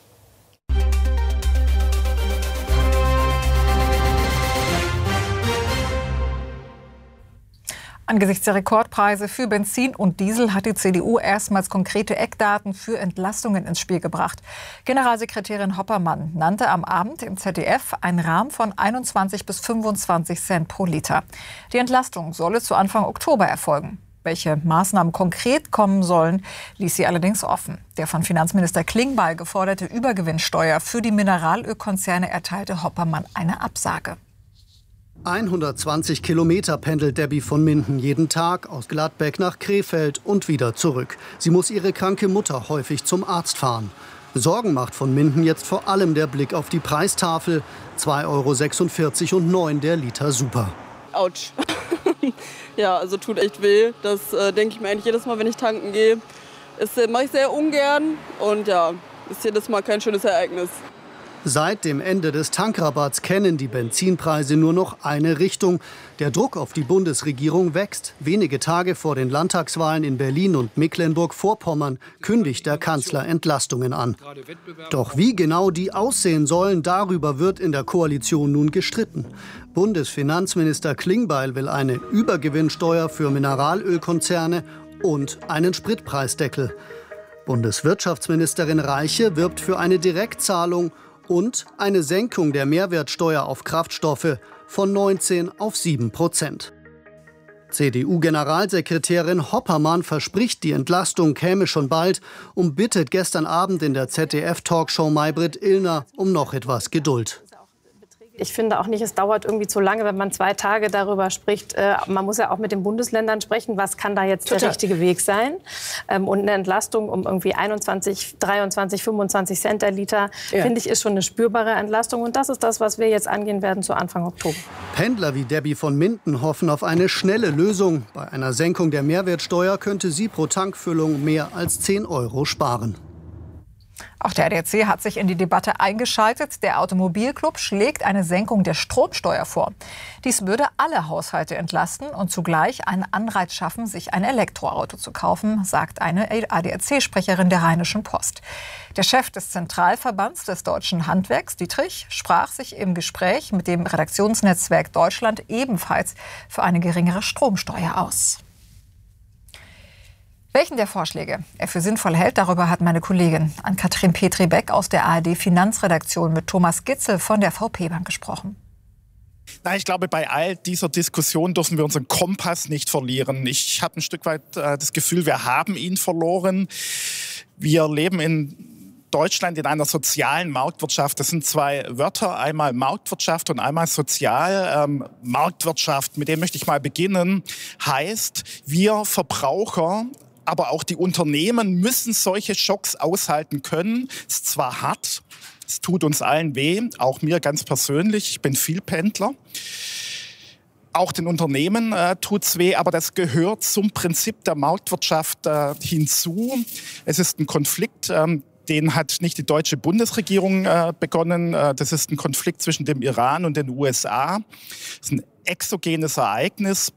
Angesichts der Rekordpreise für Benzin und Diesel hat die CDU erstmals konkrete Eckdaten für Entlastungen ins Spiel gebracht. Generalsekretärin Hoppermann nannte am Abend im ZDF einen Rahmen von 21 bis 25 Cent pro Liter. Die Entlastung solle zu Anfang Oktober erfolgen. Welche Maßnahmen konkret kommen sollen, ließ sie allerdings offen. Der von Finanzminister Klingbeil geforderte Übergewinnsteuer für die Mineralölkonzerne erteilte Hoppermann eine Absage. 120 Kilometer pendelt Debbie von Minden jeden Tag aus Gladbeck nach Krefeld und wieder zurück. Sie muss ihre kranke Mutter häufig zum Arzt fahren. Sorgen macht von Minden jetzt vor allem der Blick auf die Preistafel. 2,46 € und 9 der Liter Super. Autsch. Ja, also tut echt weh. Das denke ich mir eigentlich jedes Mal, wenn ich tanken gehe. Das mache ich sehr ungern und ja, ist jedes Mal kein schönes Ereignis. Seit dem Ende des Tankrabatts kennen die Benzinpreise nur noch eine Richtung. Der Druck auf die Bundesregierung wächst. Wenige Tage vor den Landtagswahlen in Berlin und Mecklenburg-Vorpommern kündigt der Kanzler Entlastungen an. Doch wie genau die aussehen sollen, darüber wird in der Koalition nun gestritten. Bundesfinanzminister Klingbeil will eine Übergewinnsteuer für Mineralölkonzerne und einen Spritpreisdeckel. Bundeswirtschaftsministerin Reiche wirbt für eine Direktzahlung und eine Senkung der Mehrwertsteuer auf Kraftstoffe von 19 auf 7%. CDU-Generalsekretärin Hoppermann verspricht, die Entlastung käme schon bald und bittet gestern Abend in der ZDF-Talkshow Maybrit Illner um noch etwas Geduld. Ich finde auch nicht, es dauert irgendwie zu lange, wenn man 2 Tage darüber spricht. Man muss ja auch mit den Bundesländern sprechen, was kann da jetzt der richtige Weg sein. Und eine Entlastung um irgendwie 21, 23, 25 Cent der Liter, finde ich, ist schon eine spürbare Entlastung. Und das ist das, was wir jetzt angehen werden zu Anfang Oktober. Pendler wie Debbie von Minden hoffen auf eine schnelle Lösung. Bei einer Senkung der Mehrwertsteuer könnte sie pro Tankfüllung mehr als 10 € sparen. Auch der ADAC hat sich in die Debatte eingeschaltet. Der Automobilclub schlägt eine Senkung der Stromsteuer vor. Dies würde alle Haushalte entlasten und zugleich einen Anreiz schaffen, sich ein Elektroauto zu kaufen, sagt eine ADAC-Sprecherin der Rheinischen Post. Der Chef des Zentralverbands des deutschen Handwerks, Dietrich, sprach sich im Gespräch mit dem Redaktionsnetzwerk Deutschland ebenfalls für eine geringere Stromsteuer aus. Welchen der Vorschläge er für sinnvoll hält, darüber hat meine Kollegin Ann-Kathrin Petri-Beck aus der ARD-Finanzredaktion mit Thomas Gitzel von der VP-Bank gesprochen. Na, ich glaube, bei all dieser Diskussion dürfen wir unseren Kompass nicht verlieren. Ich habe ein Stück weit das Gefühl, wir haben ihn verloren. Wir leben in Deutschland in einer sozialen Marktwirtschaft. Das sind zwei Wörter, einmal Marktwirtschaft und einmal sozial. Marktwirtschaft, mit dem möchte ich mal beginnen, heißt, wir Verbraucher, aber auch die Unternehmen müssen solche Schocks aushalten können. Es ist zwar hart, es tut uns allen weh, auch mir ganz persönlich, ich bin Vielpendler. Auch den Unternehmen tut's weh, aber das gehört zum Prinzip der Marktwirtschaft hinzu. Es ist ein Konflikt, den hat nicht die deutsche Bundesregierung begonnen. Das ist ein Konflikt zwischen dem Iran und den USA. Das ist ein exogenes Ereignis.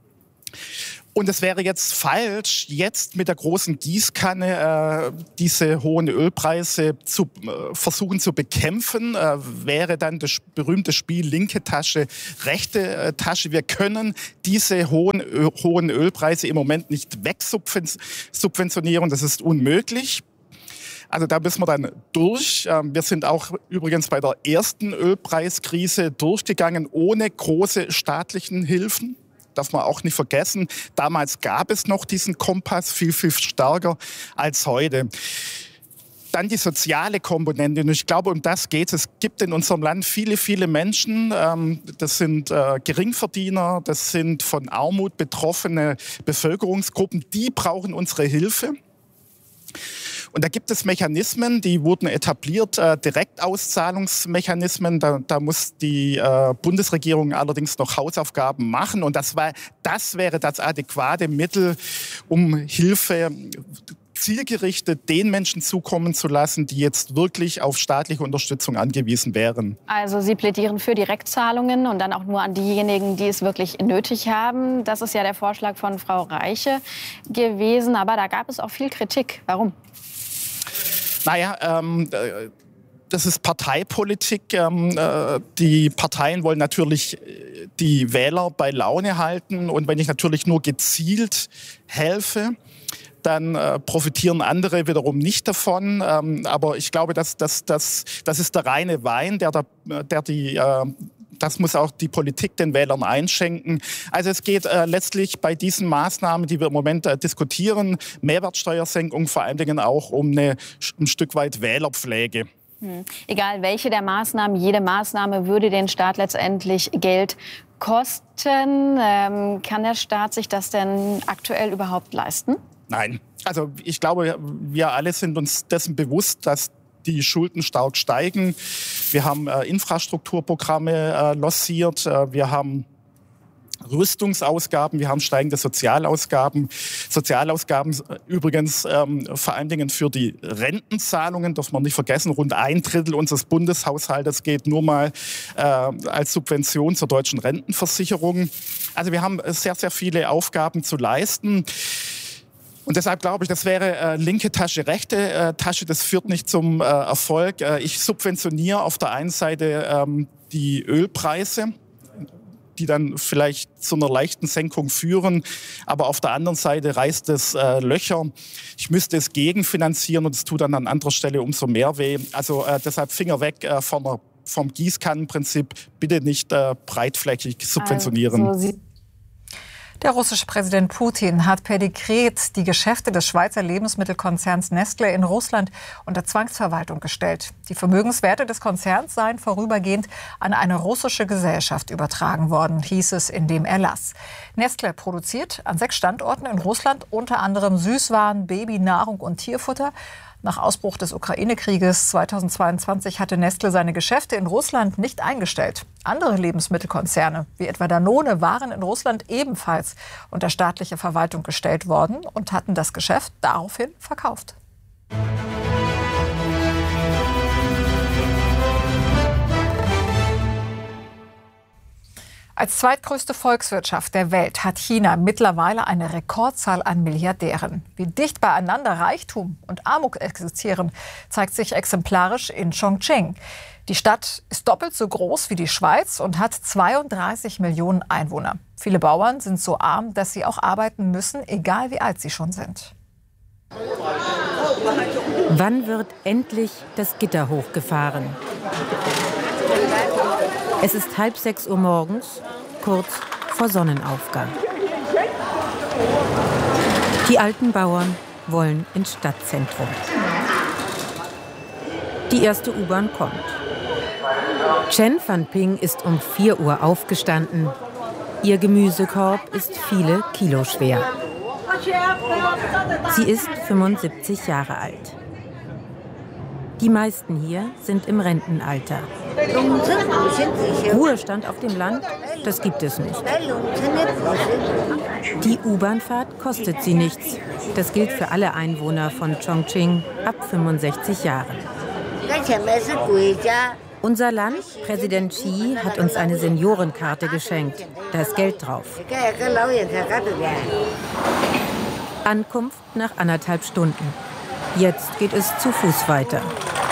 Und es wäre jetzt falsch, jetzt mit der großen Gießkanne diese hohen Ölpreise zu versuchen zu bekämpfen. Wäre dann das berühmte Spiel linke Tasche, rechte Tasche. Wir können diese hohen Ölpreise im Moment nicht wegsubventionieren. Das ist unmöglich. Also da müssen wir dann durch. Wir sind auch übrigens bei der ersten Ölpreiskrise durchgegangen ohne große staatlichen Hilfen. Darf man auch nicht vergessen. Damals gab es noch diesen Kompass viel, viel stärker als heute. Dann die soziale Komponente. Und ich glaube, um das geht es. Es gibt in unserem Land viele, viele Menschen. Das sind Geringverdiener, das sind von Armut betroffene Bevölkerungsgruppen. Die brauchen unsere Hilfe. Und da gibt es Mechanismen, die wurden etabliert, Direktauszahlungsmechanismen. Da muss die Bundesregierung allerdings noch Hausaufgaben machen. Und das wäre das adäquate Mittel, um Hilfe zielgerichtet den Menschen zukommen zu lassen, die jetzt wirklich auf staatliche Unterstützung angewiesen wären. Also Sie plädieren für Direktzahlungen und dann auch nur an diejenigen, die es wirklich nötig haben. Das ist ja der Vorschlag von Frau Reiche gewesen. Aber da gab es auch viel Kritik. Warum? Naja, das ist Parteipolitik. Die Parteien wollen natürlich die Wähler bei Laune halten. Und wenn ich natürlich nur gezielt helfe, dann profitieren andere wiederum nicht davon. Aber ich glaube, das ist der reine Wein, das muss auch die Politik den Wählern einschenken. Also es geht letztlich bei diesen Maßnahmen, die wir im Moment diskutieren, Mehrwertsteuersenkung, vor allen Dingen auch um ein Stück weit Wählerpflege. Egal welche der Maßnahmen, jede Maßnahme würde den Staat letztendlich Geld kosten. Kann der Staat sich das denn aktuell überhaupt leisten? Nein. Also ich glaube, wir alle sind uns dessen bewusst, dass die Schulden stark steigen. Wir haben Infrastrukturprogramme lanciert. Wir haben Rüstungsausgaben, wir haben steigende Sozialausgaben. Sozialausgaben übrigens vor allen Dingen für die Rentenzahlungen, darf man nicht vergessen, rund 1/3 unseres Bundeshaushaltes geht nur mal als Subvention zur deutschen Rentenversicherung. Also wir haben sehr, sehr viele Aufgaben zu leisten. Und deshalb glaube ich, das wäre linke Tasche, rechte Tasche. Das führt nicht zum Erfolg. Ich subventioniere auf der einen Seite die Ölpreise, die dann vielleicht zu einer leichten Senkung führen. Aber auf der anderen Seite reißt es Löcher. Ich müsste es gegenfinanzieren und es tut dann an anderer Stelle umso mehr weh. Also deshalb Finger weg vom Gießkannenprinzip. Bitte nicht breitflächig subventionieren. Also der russische Präsident Putin hat per Dekret die Geschäfte des Schweizer Lebensmittelkonzerns Nestlé in Russland unter Zwangsverwaltung gestellt. Die Vermögenswerte des Konzerns seien vorübergehend an eine russische Gesellschaft übertragen worden, hieß es in dem Erlass. Nestlé produziert an 6 Standorten in Russland unter anderem Süßwaren, Babynahrung und Tierfutter. Nach Ausbruch des Ukraine-Krieges 2022 hatte Nestlé seine Geschäfte in Russland nicht eingestellt. Andere Lebensmittelkonzerne, wie etwa Danone, waren in Russland ebenfalls unter staatliche Verwaltung gestellt worden und hatten das Geschäft daraufhin verkauft. Als zweitgrößte Volkswirtschaft der Welt hat China mittlerweile eine Rekordzahl an Milliardären. Wie dicht beieinander Reichtum und Armut existieren, zeigt sich exemplarisch in Chongqing. Die Stadt ist doppelt so groß wie die Schweiz und hat 32 Millionen Einwohner. Viele Bauern sind so arm, dass sie auch arbeiten müssen, egal wie alt sie schon sind. Wann wird endlich das Gitter hochgefahren? Es ist 5:30 Uhr morgens, kurz vor Sonnenaufgang. Die alten Bauern wollen ins Stadtzentrum. Die erste U-Bahn kommt. Chen Van Ping ist um 4 Uhr aufgestanden. Ihr Gemüsekorb ist viele Kilo schwer. Sie ist 75 Jahre alt. Die meisten hier sind im Rentenalter. Ruhestand auf dem Land, das gibt es nicht. Die U-Bahn-Fahrt kostet sie nichts. Das gilt für alle Einwohner von Chongqing ab 65 Jahren. Unser Land, Präsident Xi, hat uns eine Seniorenkarte geschenkt. Da ist Geld drauf. Ankunft nach 1,5 Stunden. Jetzt geht es zu Fuß weiter.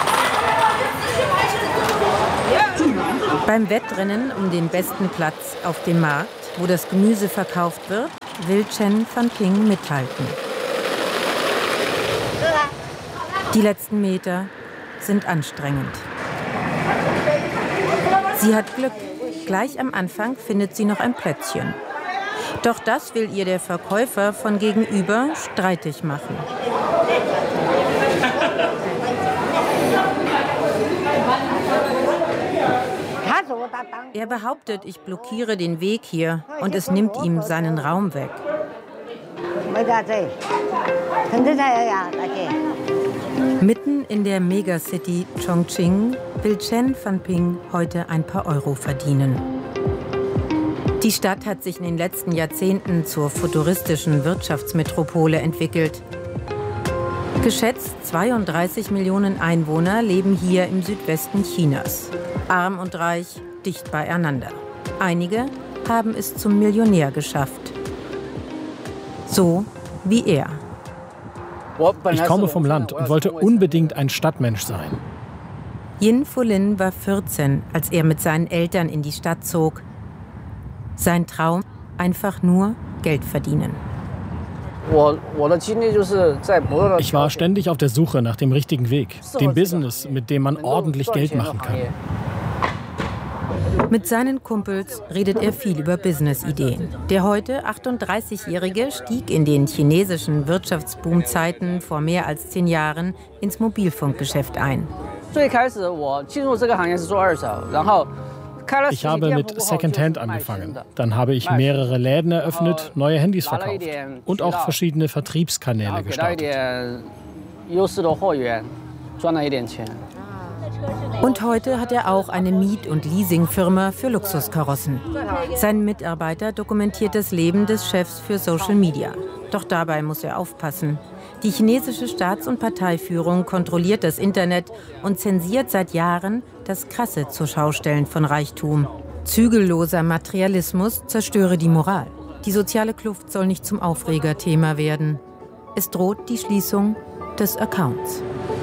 Beim Wettrennen um den besten Platz auf dem Markt, wo das Gemüse verkauft wird, will Chen Van Ping mithalten. Die letzten Meter sind anstrengend. Sie hat Glück. Gleich am Anfang findet sie noch ein Plätzchen. Doch das will ihr der Verkäufer von gegenüber streitig machen. Er behauptet, ich blockiere den Weg hier und es nimmt ihm seinen Raum weg. Mitten in der Megacity Chongqing will Chen Van Ping heute ein paar Euro verdienen. Die Stadt hat sich in den letzten Jahrzehnten zur futuristischen Wirtschaftsmetropole entwickelt. Geschätzt 32 Millionen Einwohner leben hier im Südwesten Chinas. Arm und reich, dicht beieinander. Einige haben es zum Millionär geschafft. So wie er. Ich komme vom Land und wollte unbedingt ein Stadtmensch sein. Yin Fulin war 14, als er mit seinen Eltern in die Stadt zog. Sein Traum, einfach nur Geld verdienen. Ich war ständig auf der Suche nach dem richtigen Weg, dem Business, mit dem man ordentlich Geld machen kann. Mit seinen Kumpels redet er viel über Business-Ideen. Der heute 38-Jährige stieg in den chinesischen Wirtschaftsboom-Zeiten vor mehr als 10 Jahren ins Mobilfunkgeschäft ein. Ich habe mit Secondhand angefangen. Dann habe ich mehrere Läden eröffnet, neue Handys verkauft und auch verschiedene Vertriebskanäle gestartet. Und heute hat er auch eine Miet- und Leasingfirma für Luxuskarossen. Sein Mitarbeiter dokumentiert das Leben des Chefs für Social Media. Doch dabei muss er aufpassen. Die chinesische Staats- und Parteiführung kontrolliert das Internet und zensiert seit Jahren das krasse Zurschaustellen von Reichtum. Zügelloser Materialismus zerstöre die Moral. Die soziale Kluft soll nicht zum Aufregerthema werden. Es droht die Schließung des Accounts.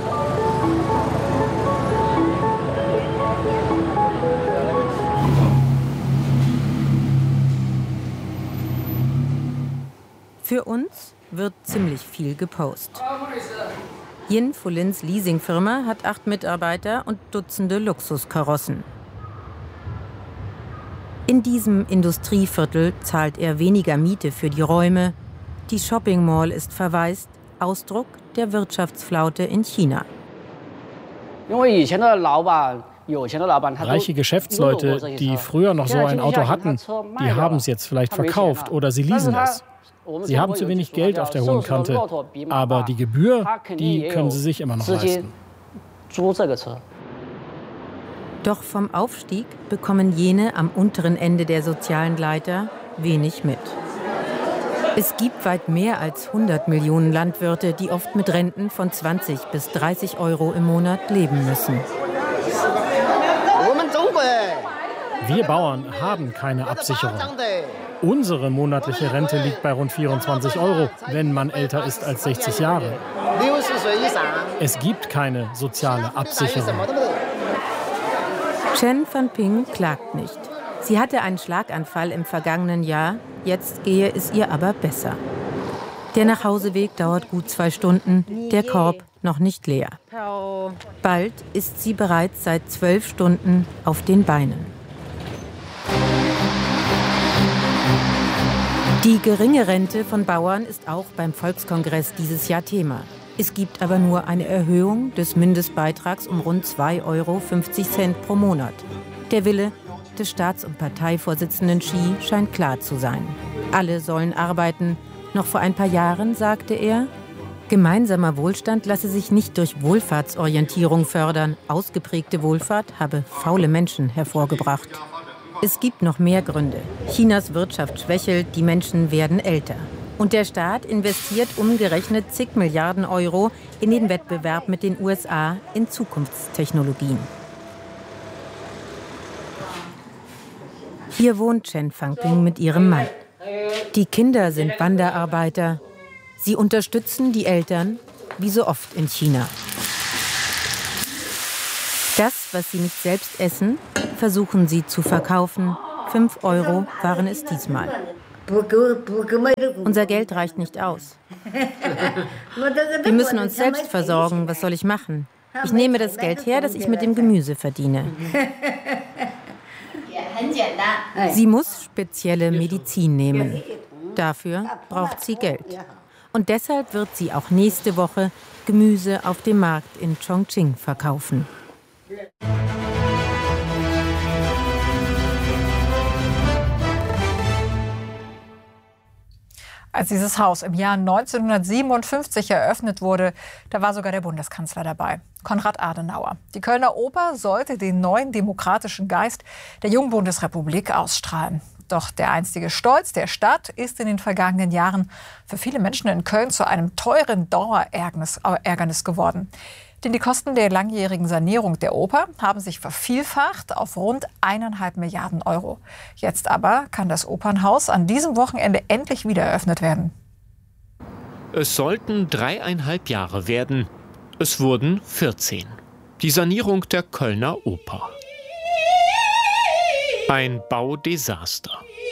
Für uns wird ziemlich viel gepostet. Yin Fulins Leasingfirma hat 8 Mitarbeiter und Dutzende Luxuskarossen. In diesem Industrieviertel zahlt er weniger Miete für die Räume. Die Shopping Mall ist verwaist, Ausdruck der Wirtschaftsflaute in China. Reiche Geschäftsleute, die früher noch so ein Auto hatten, die haben es jetzt vielleicht verkauft oder sie leasen es. Sie haben zu wenig Geld auf der hohen Kante, aber die Gebühr, die können sie sich immer noch leisten. Doch vom Aufstieg bekommen jene am unteren Ende der sozialen Leiter wenig mit. Es gibt weit mehr als 100 Millionen Landwirte, die oft mit Renten von 20 bis 30 Euro im Monat leben müssen. Wir Bauern haben keine Absicherung. Unsere monatliche Rente liegt bei rund 24 Euro, wenn man älter ist als 60 Jahre. Es gibt keine soziale Absicherung. Chen Van Ping klagt nicht. Sie hatte einen Schlaganfall im vergangenen Jahr, jetzt gehe es ihr aber besser. Der Nachhauseweg dauert gut 2 Stunden, der Korb noch nicht leer. Bald ist sie bereits seit 12 Stunden auf den Beinen. Die geringe Rente von Bauern ist auch beim Volkskongress dieses Jahr Thema. Es gibt aber nur eine Erhöhung des Mindestbeitrags um rund 2,50 € pro Monat. Der Wille des Staats- und Parteivorsitzenden Xi scheint klar zu sein. Alle sollen arbeiten. Noch vor ein paar Jahren sagte er, gemeinsamer Wohlstand lasse sich nicht durch Wohlfahrtsorientierung fördern. Ausgeprägte Wohlfahrt habe faule Menschen hervorgebracht. Es gibt noch mehr Gründe. Chinas Wirtschaft schwächelt, die Menschen werden älter. Und der Staat investiert umgerechnet zig Milliarden Euro in den Wettbewerb mit den USA in Zukunftstechnologien. Hier wohnt Chen Fangping mit ihrem Mann. Die Kinder sind Wanderarbeiter. Sie unterstützen die Eltern, wie so oft in China. Das, was sie nicht selbst essen, versuchen sie zu verkaufen. 5 € waren es diesmal. Unser Geld reicht nicht aus. Wir müssen uns selbst versorgen. Was soll ich machen? Ich nehme das Geld her, das ich mit dem Gemüse verdiene. Sie muss spezielle Medizin nehmen. Dafür braucht sie Geld. Und deshalb wird sie auch nächste Woche Gemüse auf dem Markt in Chongqing verkaufen. Als dieses Haus im Jahr 1957 eröffnet wurde, da war sogar der Bundeskanzler dabei, Konrad Adenauer. Die Kölner Oper sollte den neuen demokratischen Geist der jungen Bundesrepublik ausstrahlen. Doch der einstige Stolz der Stadt ist in den vergangenen Jahren für viele Menschen in Köln zu einem teuren Dauerärgernis geworden. Denn die Kosten der langjährigen Sanierung der Oper haben sich vervielfacht auf rund 1,5 Milliarden €. Jetzt aber kann das Opernhaus an diesem Wochenende endlich wieder eröffnet werden. Es sollten 3,5 Jahre werden. Es wurden 14. Die Sanierung der Kölner Oper. Ein Baudesaster.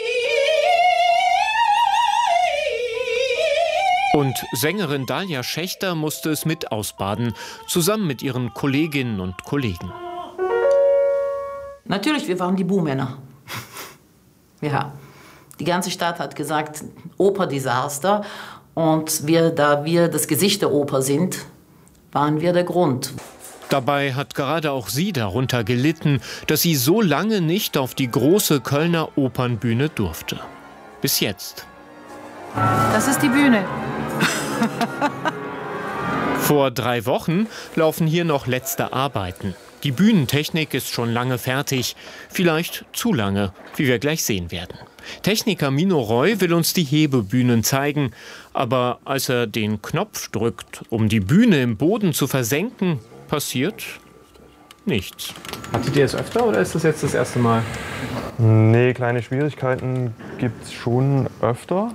Und Sängerin Dalia Schächter musste es mit ausbaden, zusammen mit ihren Kolleginnen und Kollegen. Natürlich, wir waren die Buhmänner. Ja, die ganze Stadt hat gesagt, Operdesaster. Und da wir das Gesicht der Oper sind, waren wir der Grund. Dabei hat gerade auch sie darunter gelitten, dass sie so lange nicht auf die große Kölner Opernbühne durfte. Bis jetzt. Das ist die Bühne. Vor 3 Wochen laufen hier noch letzte Arbeiten. Die Bühnentechnik ist schon lange fertig. Vielleicht zu lange, wie wir gleich sehen werden. Techniker Mino Roy will uns die Hebebühnen zeigen. Aber als er den Knopf drückt, um die Bühne im Boden zu versenken, passiert nichts. Hattet ihr es öfter oder ist das jetzt das erste Mal? Nee, kleine Schwierigkeiten gibt es schon öfter.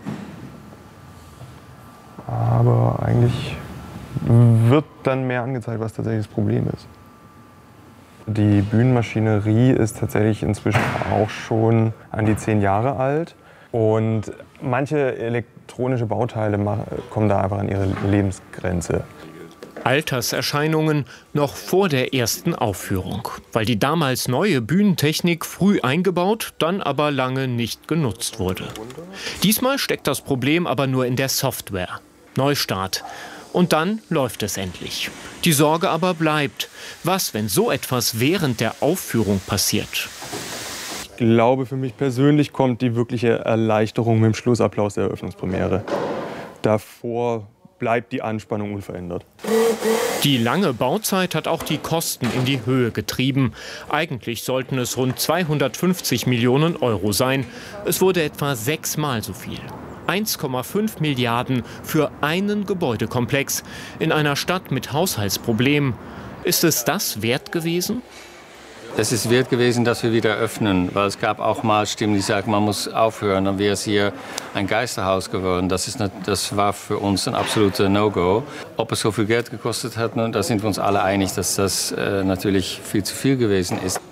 Aber eigentlich wird dann mehr angezeigt, was tatsächlich das Problem ist. Die Bühnenmaschinerie ist tatsächlich inzwischen auch schon an die 10 Jahre alt. Und manche elektronische Bauteile kommen da einfach an ihre Lebensgrenze. Alterserscheinungen noch vor der ersten Aufführung, weil die damals neue Bühnentechnik früh eingebaut, dann aber lange nicht genutzt wurde. Diesmal steckt das Problem aber nur in der Software. Neustart. Und dann läuft es endlich. Die Sorge aber bleibt. Was, wenn so etwas während der Aufführung passiert? Ich glaube, für mich persönlich kommt die wirkliche Erleichterung mit dem Schlussapplaus der Eröffnungspremiere. Davor bleibt die Anspannung unverändert. Die lange Bauzeit hat auch die Kosten in die Höhe getrieben. Eigentlich sollten es rund 250 Millionen € sein. Es wurde etwa 6-mal so viel. 1,5 Milliarden für einen Gebäudekomplex in einer Stadt mit Haushaltsproblemen. Ist es das wert gewesen? Es ist wert gewesen, dass wir wieder öffnen, weil es gab auch mal Stimmen, die sagten, man muss aufhören, dann wäre es hier ein Geisterhaus geworden. Das war für uns ein absoluter No-Go. Ob es so viel Geld gekostet hat, da sind wir uns alle einig, dass das natürlich viel zu viel gewesen ist.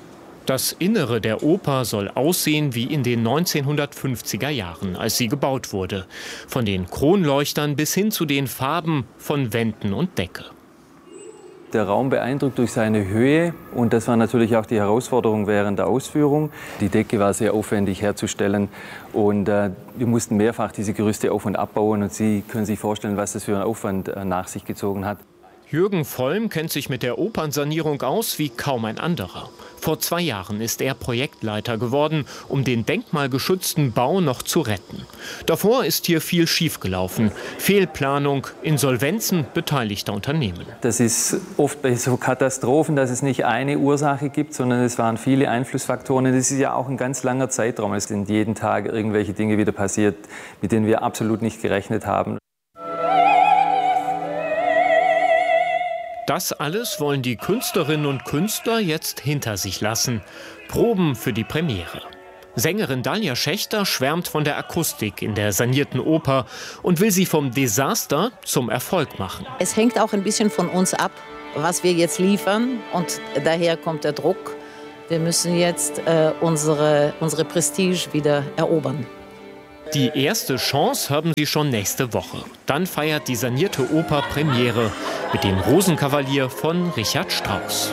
Das Innere der Oper soll aussehen wie in den 1950er Jahren, als sie gebaut wurde. Von den Kronleuchtern bis hin zu den Farben von Wänden und Decke. Der Raum beeindruckt durch seine Höhe und das war natürlich auch die Herausforderung während der Ausführung. Die Decke war sehr aufwendig herzustellen und wir mussten mehrfach diese Gerüste auf- und abbauen und Sie können sich vorstellen, was das für einen Aufwand nach sich gezogen hat. Jürgen Vollm kennt sich mit der Opernsanierung aus wie kaum ein anderer. Vor 2 Jahren ist er Projektleiter geworden, um den denkmalgeschützten Bau noch zu retten. Davor ist hier viel schiefgelaufen. Fehlplanung, Insolvenzen beteiligter Unternehmen. Das ist oft bei so Katastrophen, dass es nicht eine Ursache gibt, sondern es waren viele Einflussfaktoren. Das ist ja auch ein ganz langer Zeitraum. Es sind jeden Tag irgendwelche Dinge wieder passiert, mit denen wir absolut nicht gerechnet haben. Das alles wollen die Künstlerinnen und Künstler jetzt hinter sich lassen. Proben für die Premiere. Sängerin Dalia Schächter schwärmt von der Akustik in der sanierten Oper und will sie vom Desaster zum Erfolg machen. Es hängt auch ein bisschen von uns ab, was wir jetzt liefern. Und daher kommt der Druck. Wir müssen jetzt unsere Prestige wieder erobern. Die erste Chance haben sie schon nächste Woche. Dann feiert die sanierte Oper Premiere mit dem Rosenkavalier von Richard Strauss.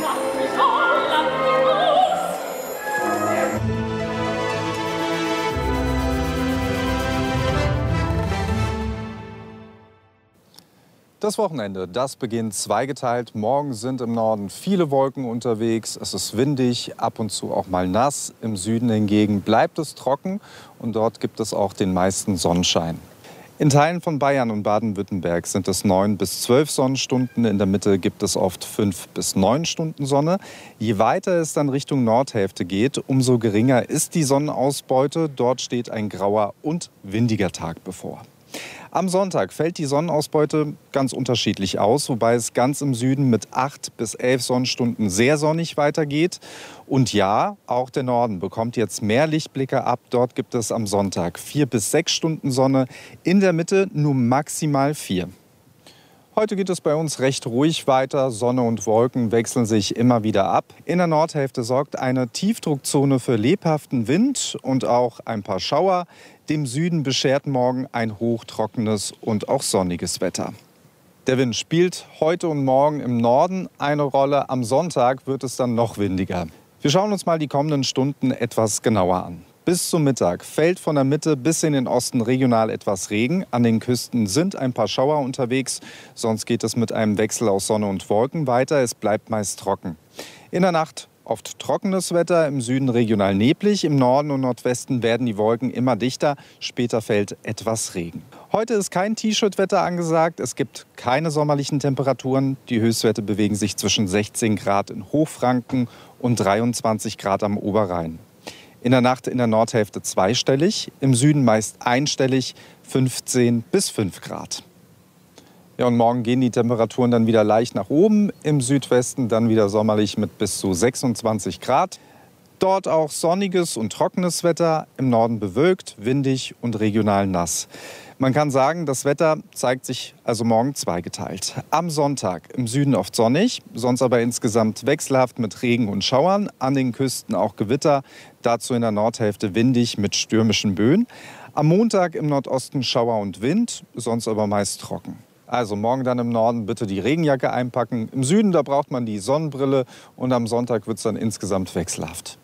Das Wochenende, das beginnt zweigeteilt. Morgen sind im Norden viele Wolken unterwegs. Es ist windig, ab und zu auch mal nass. Im Süden hingegen bleibt es trocken und dort gibt es auch den meisten Sonnenschein. In Teilen von Bayern und Baden-Württemberg sind es 9 bis 12 Sonnenstunden. In der Mitte gibt es oft 5 bis 9 Stunden Sonne. Je weiter es dann Richtung Nordhälfte geht, umso geringer ist die Sonnenausbeute. Dort steht ein grauer und windiger Tag bevor. Am Sonntag fällt die Sonnenausbeute ganz unterschiedlich aus, wobei es ganz im Süden mit 8 bis 11 Sonnenstunden sehr sonnig weitergeht. Und ja, auch der Norden bekommt jetzt mehr Lichtblicke ab. Dort gibt es am Sonntag 4 bis 6 Stunden Sonne, in der Mitte nur maximal 4. Heute geht es bei uns recht ruhig weiter. Sonne und Wolken wechseln sich immer wieder ab. In der Nordhälfte sorgt eine Tiefdruckzone für lebhaften Wind und auch ein paar Schauer. Dem Süden beschert morgen ein hochtrockenes und auch sonniges Wetter. Der Wind spielt heute und morgen im Norden eine Rolle. Am Sonntag wird es dann noch windiger. Wir schauen uns mal die kommenden Stunden etwas genauer an. Bis zum Mittag fällt von der Mitte bis in den Osten regional etwas Regen. An den Küsten sind ein paar Schauer unterwegs. Sonst geht es mit einem Wechsel aus Sonne und Wolken weiter. Es bleibt meist trocken. In der Nacht oft trockenes Wetter, im Süden regional neblig. Im Norden und Nordwesten werden die Wolken immer dichter. Später fällt etwas Regen. Heute ist kein T-Shirt-Wetter angesagt. Es gibt keine sommerlichen Temperaturen. Die Höchstwerte bewegen sich zwischen 16 Grad in Hochfranken und 23 Grad am Oberrhein. In der Nacht in der Nordhälfte zweistellig, im Süden meist einstellig, 15 bis 5 Grad. Ja, und morgen gehen die Temperaturen dann wieder leicht nach oben, im Südwesten dann wieder sommerlich mit bis zu 26 Grad. Dort auch sonniges und trockenes Wetter, im Norden bewölkt, windig und regional nass. Man kann sagen, das Wetter zeigt sich also morgen zweigeteilt. Am Sonntag im Süden oft sonnig, sonst aber insgesamt wechselhaft mit Regen und Schauern. An den Küsten auch Gewitter, dazu in der Nordhälfte windig mit stürmischen Böen. Am Montag im Nordosten Schauer und Wind, sonst aber meist trocken. Also morgen dann im Norden bitte die Regenjacke einpacken. Im Süden, da braucht man die Sonnenbrille und am Sonntag wird es dann insgesamt wechselhaft.